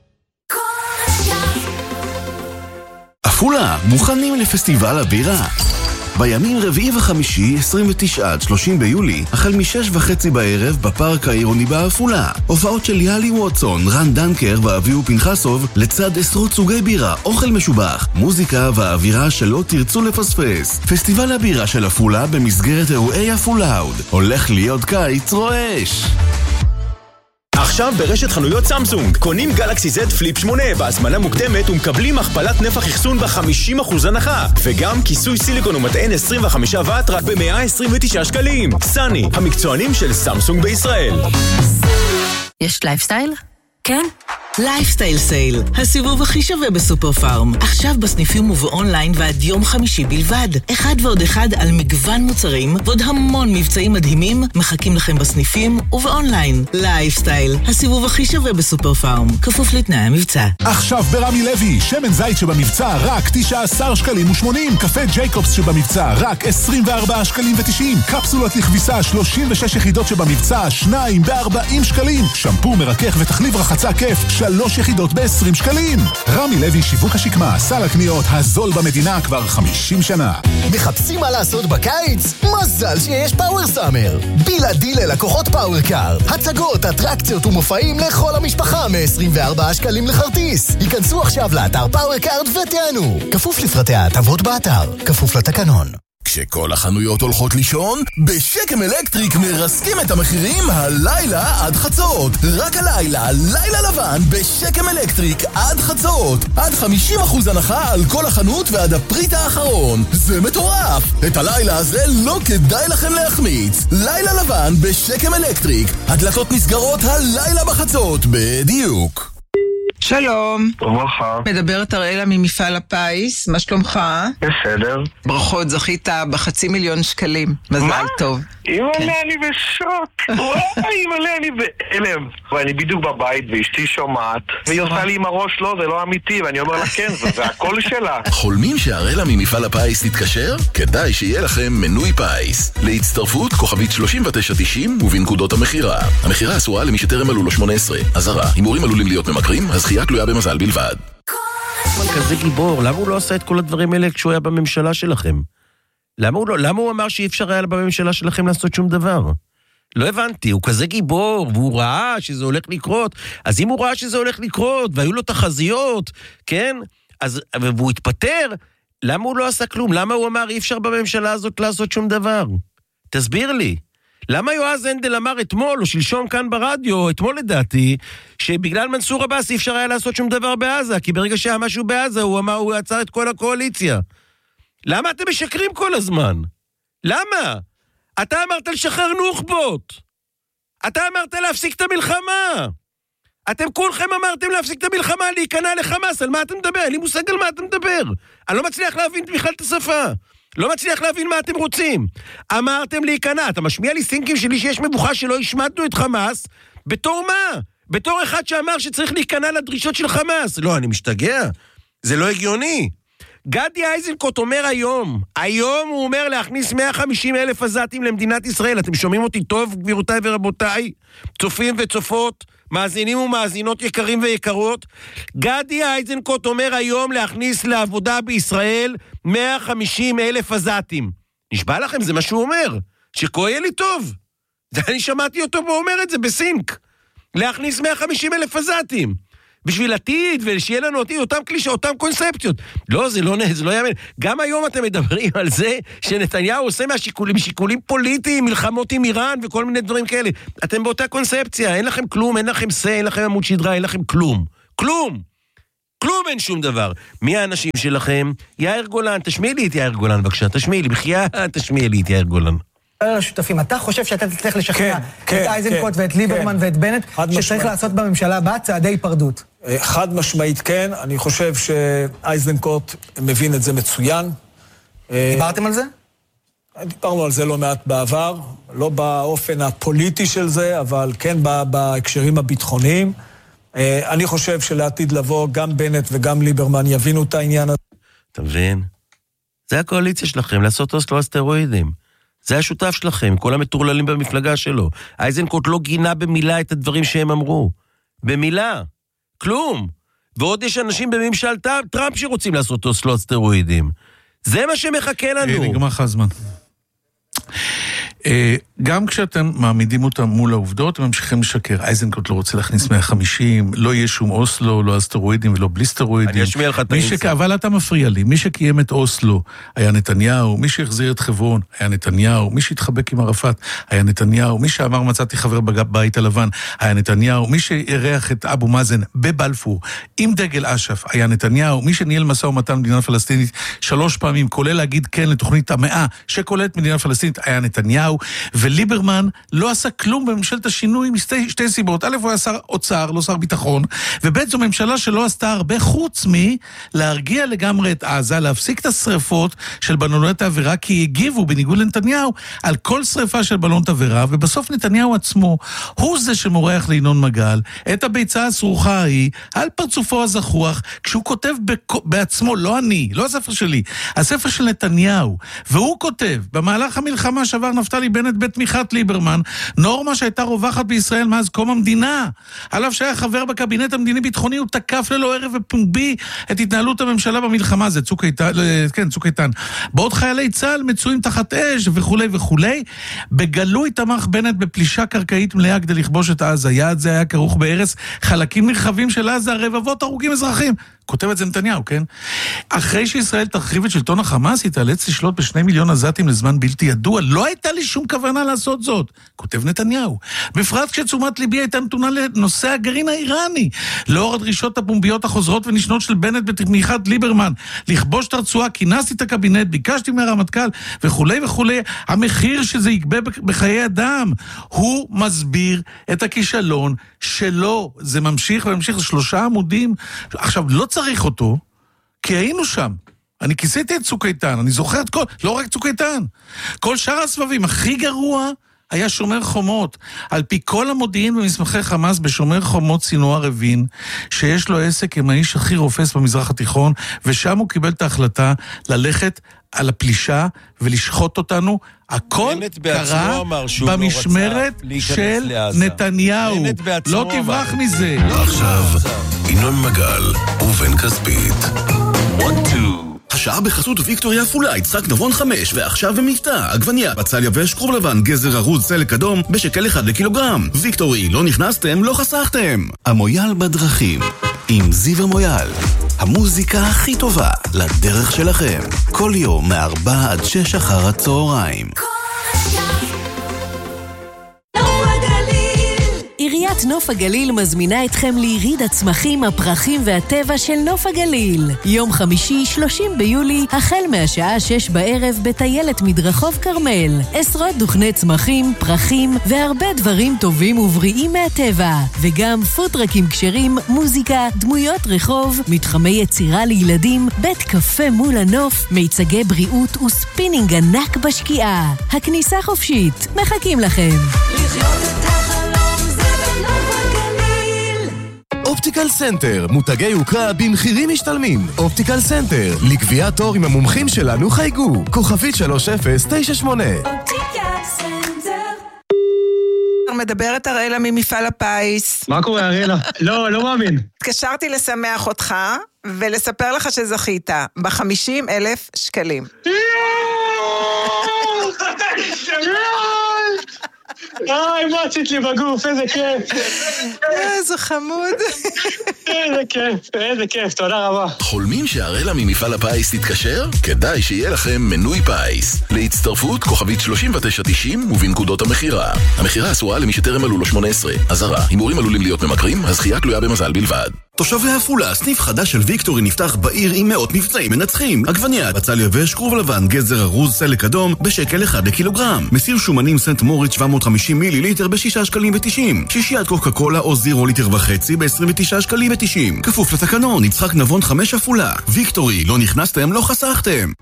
עפולה, מוכנים לפסטיבל הבירה. בימים רביעי וחמישי, עשרים ותשעה עד שלושים ביולי, החל משש וחצי בערב בפארק העירוני בעפולה. הופעות של יאלי ווטסון, רן דנקר ואביהו פנחסוב, לצד עשרות סוגי בירה, אוכל משובח, מוזיקה והאווירה שלא תרצו לפספס. פסטיבל הבירה של עפולה במסגרת אירועי עפולאוד. הולך להיות קיץ רועש. עכשיו ברשת חנויות סמסונג, קונים גלקסי זד פליפ שמונה בהזמנה מוקדמת ומקבלים הכפלת נפח אחסון ב-חמישים אחוז הנחה, וגם כיסוי סיליקון ומטען עשרים וחמישה וואט רק ב-מאה עשרים ותשעה שקלים. סני, המקצוענים של סמסונג בישראל. יש לייפסטייל? כן? לייפסטייל סייל, הסיבוב הכי שווה בסופר פארם. עכשיו בסניפים ובאונליין ועד יום חמישי בלבד. אחד ועוד אחד על מגוון מוצרים ועוד המון מבצעים מדהימים מחכים לכם בסניפים ובאונליין. לייפסטייל, הסיבוב הכי שווה בסופר פארם. כפוף לתנאי המבצע. עכשיו ברמי לוי, שמן זית שבמבצע רק תשעה עשר שקלים ושמונים. קפה ג'ייקובס שבמבצע רק עשרים וארבעה שקלים ותשעים. קפסולות לכביסה שלושים ושש יחידות שבמבצע שניים בארבעים שקלים. שמפור מרכך ותחליב רחצה כיף שלוש יחידות ב-עשרים שקלים. רמי לוי שיווק השקמה, סל הקניות הזול במדינה כבר חמישים שנה. מחפשים מה לעשות בקיץ? מזל שיש פאוור סאמר. בלעדי ללקוחות פאוור קארד. הצגות, אטרקציות ומופעים לכל המשפחה מ-עשרים וארבעה שקלים לחרטיס. היכנסו עכשיו לאתר פאוור קארד ותענו. כפוף לפרטי ההטבות באתר. כפוף לתקנון. כשכל החנויות הולכות לישון, בשקם אלקטריק מרסקים את המחירים הלילה עד חצות. רק הלילה, לילה לבן בשקם אלקטריק עד חצות. עד חמישים אחוז הנחה על כל החנות ועד הפריט האחרון. זה מטורף! את הלילה הזה לא כדאי לכם להחמיץ. לילה לבן בשקם אלקטריק. הדלתות נסגרות הלילה בחצות, בדיוק. שלום. ברכה. מדברת אראלה ממפעל הפיס, מה שלומך? בסדר. ברכות, זכית בחצי מיליון שקלים. מזל טוב. אימא'לה, כן. אני בשוק. וואי, אימא'לה, אני בהלם. ואני בדיוק בבית ואשתי שומעת, והיא עושה לי עם הראש, לא, זה לא אמיתי, ואני אומר לה כן, זה הכל שלה. חולמים שאראלה ממפעל הפיס תתקשר? כדאי שיהיה לכם מנוי פיס. להצטרפות כוכבית שלושים ותשע תשעים ובנקודות המחירה. המחירה אסורה למי שטרם מלאו לו שמונה עשרה. אזהרה, הימורים עלולים להיות ממכרים, הזכייה תלויה במזל בלבד. כזה גיבור, למה הוא לא עשה את כל הדברים האלה כשהוא היה בממשלה שלכם? למה הוא, לא, למה הוא אמר שאי אפשר היה בממשלה שלכם לעשות שום דבר? לא הבנתי, הוא כזה גיבור, והוא ראה שזה הולך לקרות, אז אם הוא ראה שזה הולך לקרות, והיו לו תחזיות, כן? אז, והוא התפטר, למה הוא לא עשה כלום? למה הוא אמר אי אפשר בממשלה הזאת לעשות שום דבר? תסביר לי. למה יועז הנדל אמר אתמול או שלשום כאן ברדיו, אתמול לדעתי, שבגלל מנסור עבאס אי אפשר היה לעשות שום דבר בעזה, כי ברגע שהיה משהו בעזה הוא אמר, הוא עצר את כל הקואליציה. למה אתם משקרים כל הזמן? למה? אתה אמרת לשחרר נוח'בות. אתה אמרת להפסיק את המלחמה. אתם כולכם אמרתם להפסיק את המלחמה, להיכנע לחמאס. על מה אתם מדבר? אין לי מושג על מה אתם מדבר. אני לא מצליח להבין בכלל את השפה. לא מצליח להבין מה אתם רוצים. אמרתם להיכנע. אתה משמיע לי סינקים שלי שיש מבוכה שלא השמדנו את חמאס. בתור מה? בתור אחד שאמר שצריך להיכנע לדרישות של חמאס. לא, אני משתגע. זה לא הגיוני. גדי איזנקוט אומר היום, היום הוא אומר להכניס מאה וחמישים אלף עזתים למדינת ישראל. אתם שומעים אותי טוב, גבירותיי ורבותיי? צופים וצופות, מאזינים ומאזינות יקרים ויקרות. גדי איזנקוט אומר היום להכניס לעבודה בישראל מאה וחמישים אלף עזתים. נשבע לכם, זה מה שהוא אומר. שכויה לי טוב. זה אני שמעתי אותו בו אומר את זה בסינק. להכניס מאה וחמישים אלף עזתים. בשביל עתיד, ושיהיה לנו עתיד, אותם קלישה, אותם קונספציות. לא, זה לא, זה לא יאמן. גם היום אתם מדברים על זה שנתניהו עושה מהשיקולים, שיקולים פוליטיים, מלחמות עם איראן וכל מיני דברים כאלה. אתם באותה קונספציה, אין לכם כלום, אין לכם סה, אין לכם עמוד שדרה, אין לכם כלום. כלום. כלום אין שום דבר. מי האנשים שלכם? יאיר גולן, תשמיע לי את יאיר גולן, בבקשה, תשמיע לי, בחייה, תשמיע לי את יאיר גולן. השותפים, אתה חושב שאתה תצטרך לשכנע את אייזנקוט ואת ליברמן ואת בנט שצריך לעשות בממשלה הבאה צעדי היפרדות? חד משמעית כן, אני חושב שאייזנקוט מבין את זה מצוין. דיברתם על זה? דיברנו על זה לא מעט בעבר, לא באופן הפוליטי של זה, אבל כן בהקשרים הביטחוניים. אני חושב שלעתיד לבוא גם בנט וגם ליברמן יבינו את העניין הזה. אתה מבין? זה הקואליציה שלכם, לעשות אוסלו הסטרואידים. זה השותף שלכם, כל המטורללים במפלגה שלו. אייזנקוט לא גינה במילה את הדברים שהם אמרו. במילה. כלום. ועוד יש אנשים בממשל טראמפ שרוצים לעשות אוסלו הסטרואידים. זה מה שמחכה לנו. נגמר לך הזמן. גם כשאתם מעמידים אותם מול העובדות, הם ממשיכים לשקר. אייזנקוט לא רוצה להכניס מאה וחמישים, לא יהיה שום אוסלו, לא הסטרואידים ולא בלי סטרואידים. אני אשמיע לך את האינסה. אבל אתה מפריע לי. מי שקיים את אוסלו היה נתניהו, מי שהחזיר את חברון היה נתניהו, מי שהתחבק עם ערפאת היה נתניהו, מי שאמר מצאתי חבר בבית הלבן היה נתניהו, מי שהריח את אבו מאזן בבלפור עם דגל אש"ף היה נתניהו, מי שניהל משא ומתן מדינה פלסטינית שלוש פעמים, כולל להגיד כן לתוכנית המאה שכוללת מדינה פלסטינית היה נתניהו, וליברמן לא עשה כלום בממשלת השינוי משתי שתי סיבות. א', הוא היה שר אוצר, לא שר ביטחון, וב' זו ממשלה שלא עשתה הרבה חוץ מלהרגיע לגמרי את עזה, להפסיק את השריפות של בלונות העבירה, כי הגיבו בניגוד לנתניהו על כל שריפה של בלונות עבירה, ובסוף נתניהו עצמו הוא זה שמורח לינון מגל את הביצה הסרוכה ההיא על פרצופו הזחוח, כשהוא כותב בעצמו, לא אני, לא הספר שלי, הספר של נתניהו, והוא כותב, במהלך המלחמה שבר נפתלי בנט בתמיכת ליברמן, נורמה שהייתה רווחת בישראל מאז קום המדינה. עליו שהיה חבר בקבינט המדיני-ביטחוני, הוא תקף ללא ערב ופומבי את התנהלות הממשלה במלחמה, זה צוק איתן, כן, צוק איתן. בעוד חיילי צה"ל מצויים תחת אש וכו' וכו'. בגלוי תמך בנט בפלישה קרקעית מלאה כדי לכבוש את עזה. יעד זה היה כרוך בהרס חלקים נרחבים של עזה, רבבות הרוגים אזרחים. כותב את זה נתניהו, כן? אחרי שישראל תרחיב את שלטון החמאס, היא תאלץ לשלוט בשני מיליון עזתים לזמן בלתי ידוע. לא הייתה לי שום כוונה לעשות זאת. כותב נתניהו. בפרט כשתשומת ליבי הייתה נתונה לנושא הגרעין האיראני. לאור הדרישות הפומביות החוזרות ונשנות של בנט בתמיכת ליברמן, לכבוש את הרצועה, כינסתי את הקבינט, ביקשתי מהרמטכ"ל וכו' וכו'. המחיר שזה יגבה בחיי אדם. הוא מסביר את הכישלון שלו. זה ממשיך וממשיך, זה שלושה עמודים. עכשיו, לא צריך אותו, כי היינו שם. אני כיסיתי את צוק איתן, אני זוכר את כל, לא רק צוק איתן. כל שאר הסבבים, הכי גרוע היה שומר חומות. על פי כל המודיעין במסמכי חמאס בשומר חומות סינואר הבין שיש לו עסק עם האיש הכי רופס במזרח התיכון, ושם הוא קיבל את ההחלטה ללכת על הפלישה ולשחוט אותנו. הכל קרה במשמרת של נתניהו. לא תברח מזה. עכשיו, ינון מגל ובן כספית. השעה בחסות ויקטוריה פולה, יצחק נבון חמש, ועכשיו במבטא, עגבניה, בצל יבש, כרוב לבן, גזר ארוז, סלק אדום, בשקל אחד לקילוגרם. ויקטורי, לא נכנסתם, לא חסכתם. המויאל בדרכים, עם זיו המויאל. המוזיקה הכי טובה לדרך שלכם. כל יום מארבע עד שש אחר הצהריים. עיריית נוף הגליל מזמינה אתכם ליריד הצמחים, הפרחים והטבע של נוף הגליל. יום חמישי, שלושים ביולי, החל מהשעה שש בערב בטיילת מדרחוב קרמל. עשרות דוכני צמחים, פרחים והרבה דברים טובים ובריאים מהטבע. וגם פוטרקים כשרים, מוזיקה, דמויות רחוב, מתחמי יצירה לילדים, בית קפה מול הנוף, מיצגי בריאות וספינינג ענק בשקיעה. הכניסה חופשית. מחכים לכם. לחיות את החלום. אופטיקל סנטר, מותגי יוקרה במחירים משתלמים. אופטיקל סנטר, לקביעת תור עם המומחים שלנו חייגו. כוכבית שלוש אפס תשע שמונה. אופטיקל סנטר. מדברת הראלה ממפעל הפיס. מה קורה הראלה? לא, לא מאמין. התקשרתי לשמח אותך ולספר לך שזכית ב-חמישים אלף שקלים. איי, מה עשית לי בגוף, איזה כיף. איזה חמוד. איזה כיף, איזה כיף, תודה רבה. חולמים שהראלה ממפעל הפיס תתקשר? כדאי שיהיה לכם מנוי פיס. להצטרפות כוכבית שלושים ותשע תשעים ובנקודות המחירה. המחירה אסורה למי שטרם מלאו לו שמונה עשרה. אזהרה, הימורים עלולים להיות ממכרים, הזכייה תלויה במזל בלבד. תושבי עפולה, סניף חדש של ויקטורי נפתח בעיר עם מאות מבצעים מנצחים. עגבנייה, בצל יבש, כרוב לבן, גזר ארוז, סלק אדום, בשקל אחד לקילוגרם. מסיר שומנים סנט מוריץ שבע מאות וחמישים מיליליטר בשישה שקלים ותשעים. שישיית קוקה קולה או זירו ליטר וחצי ב-עשרים ותשעה שקלים ותשעים. כפוף לתקנון, יצחק נבון חמש עפולה. ויקטורי, לא נכנסתם, לא חסכתם.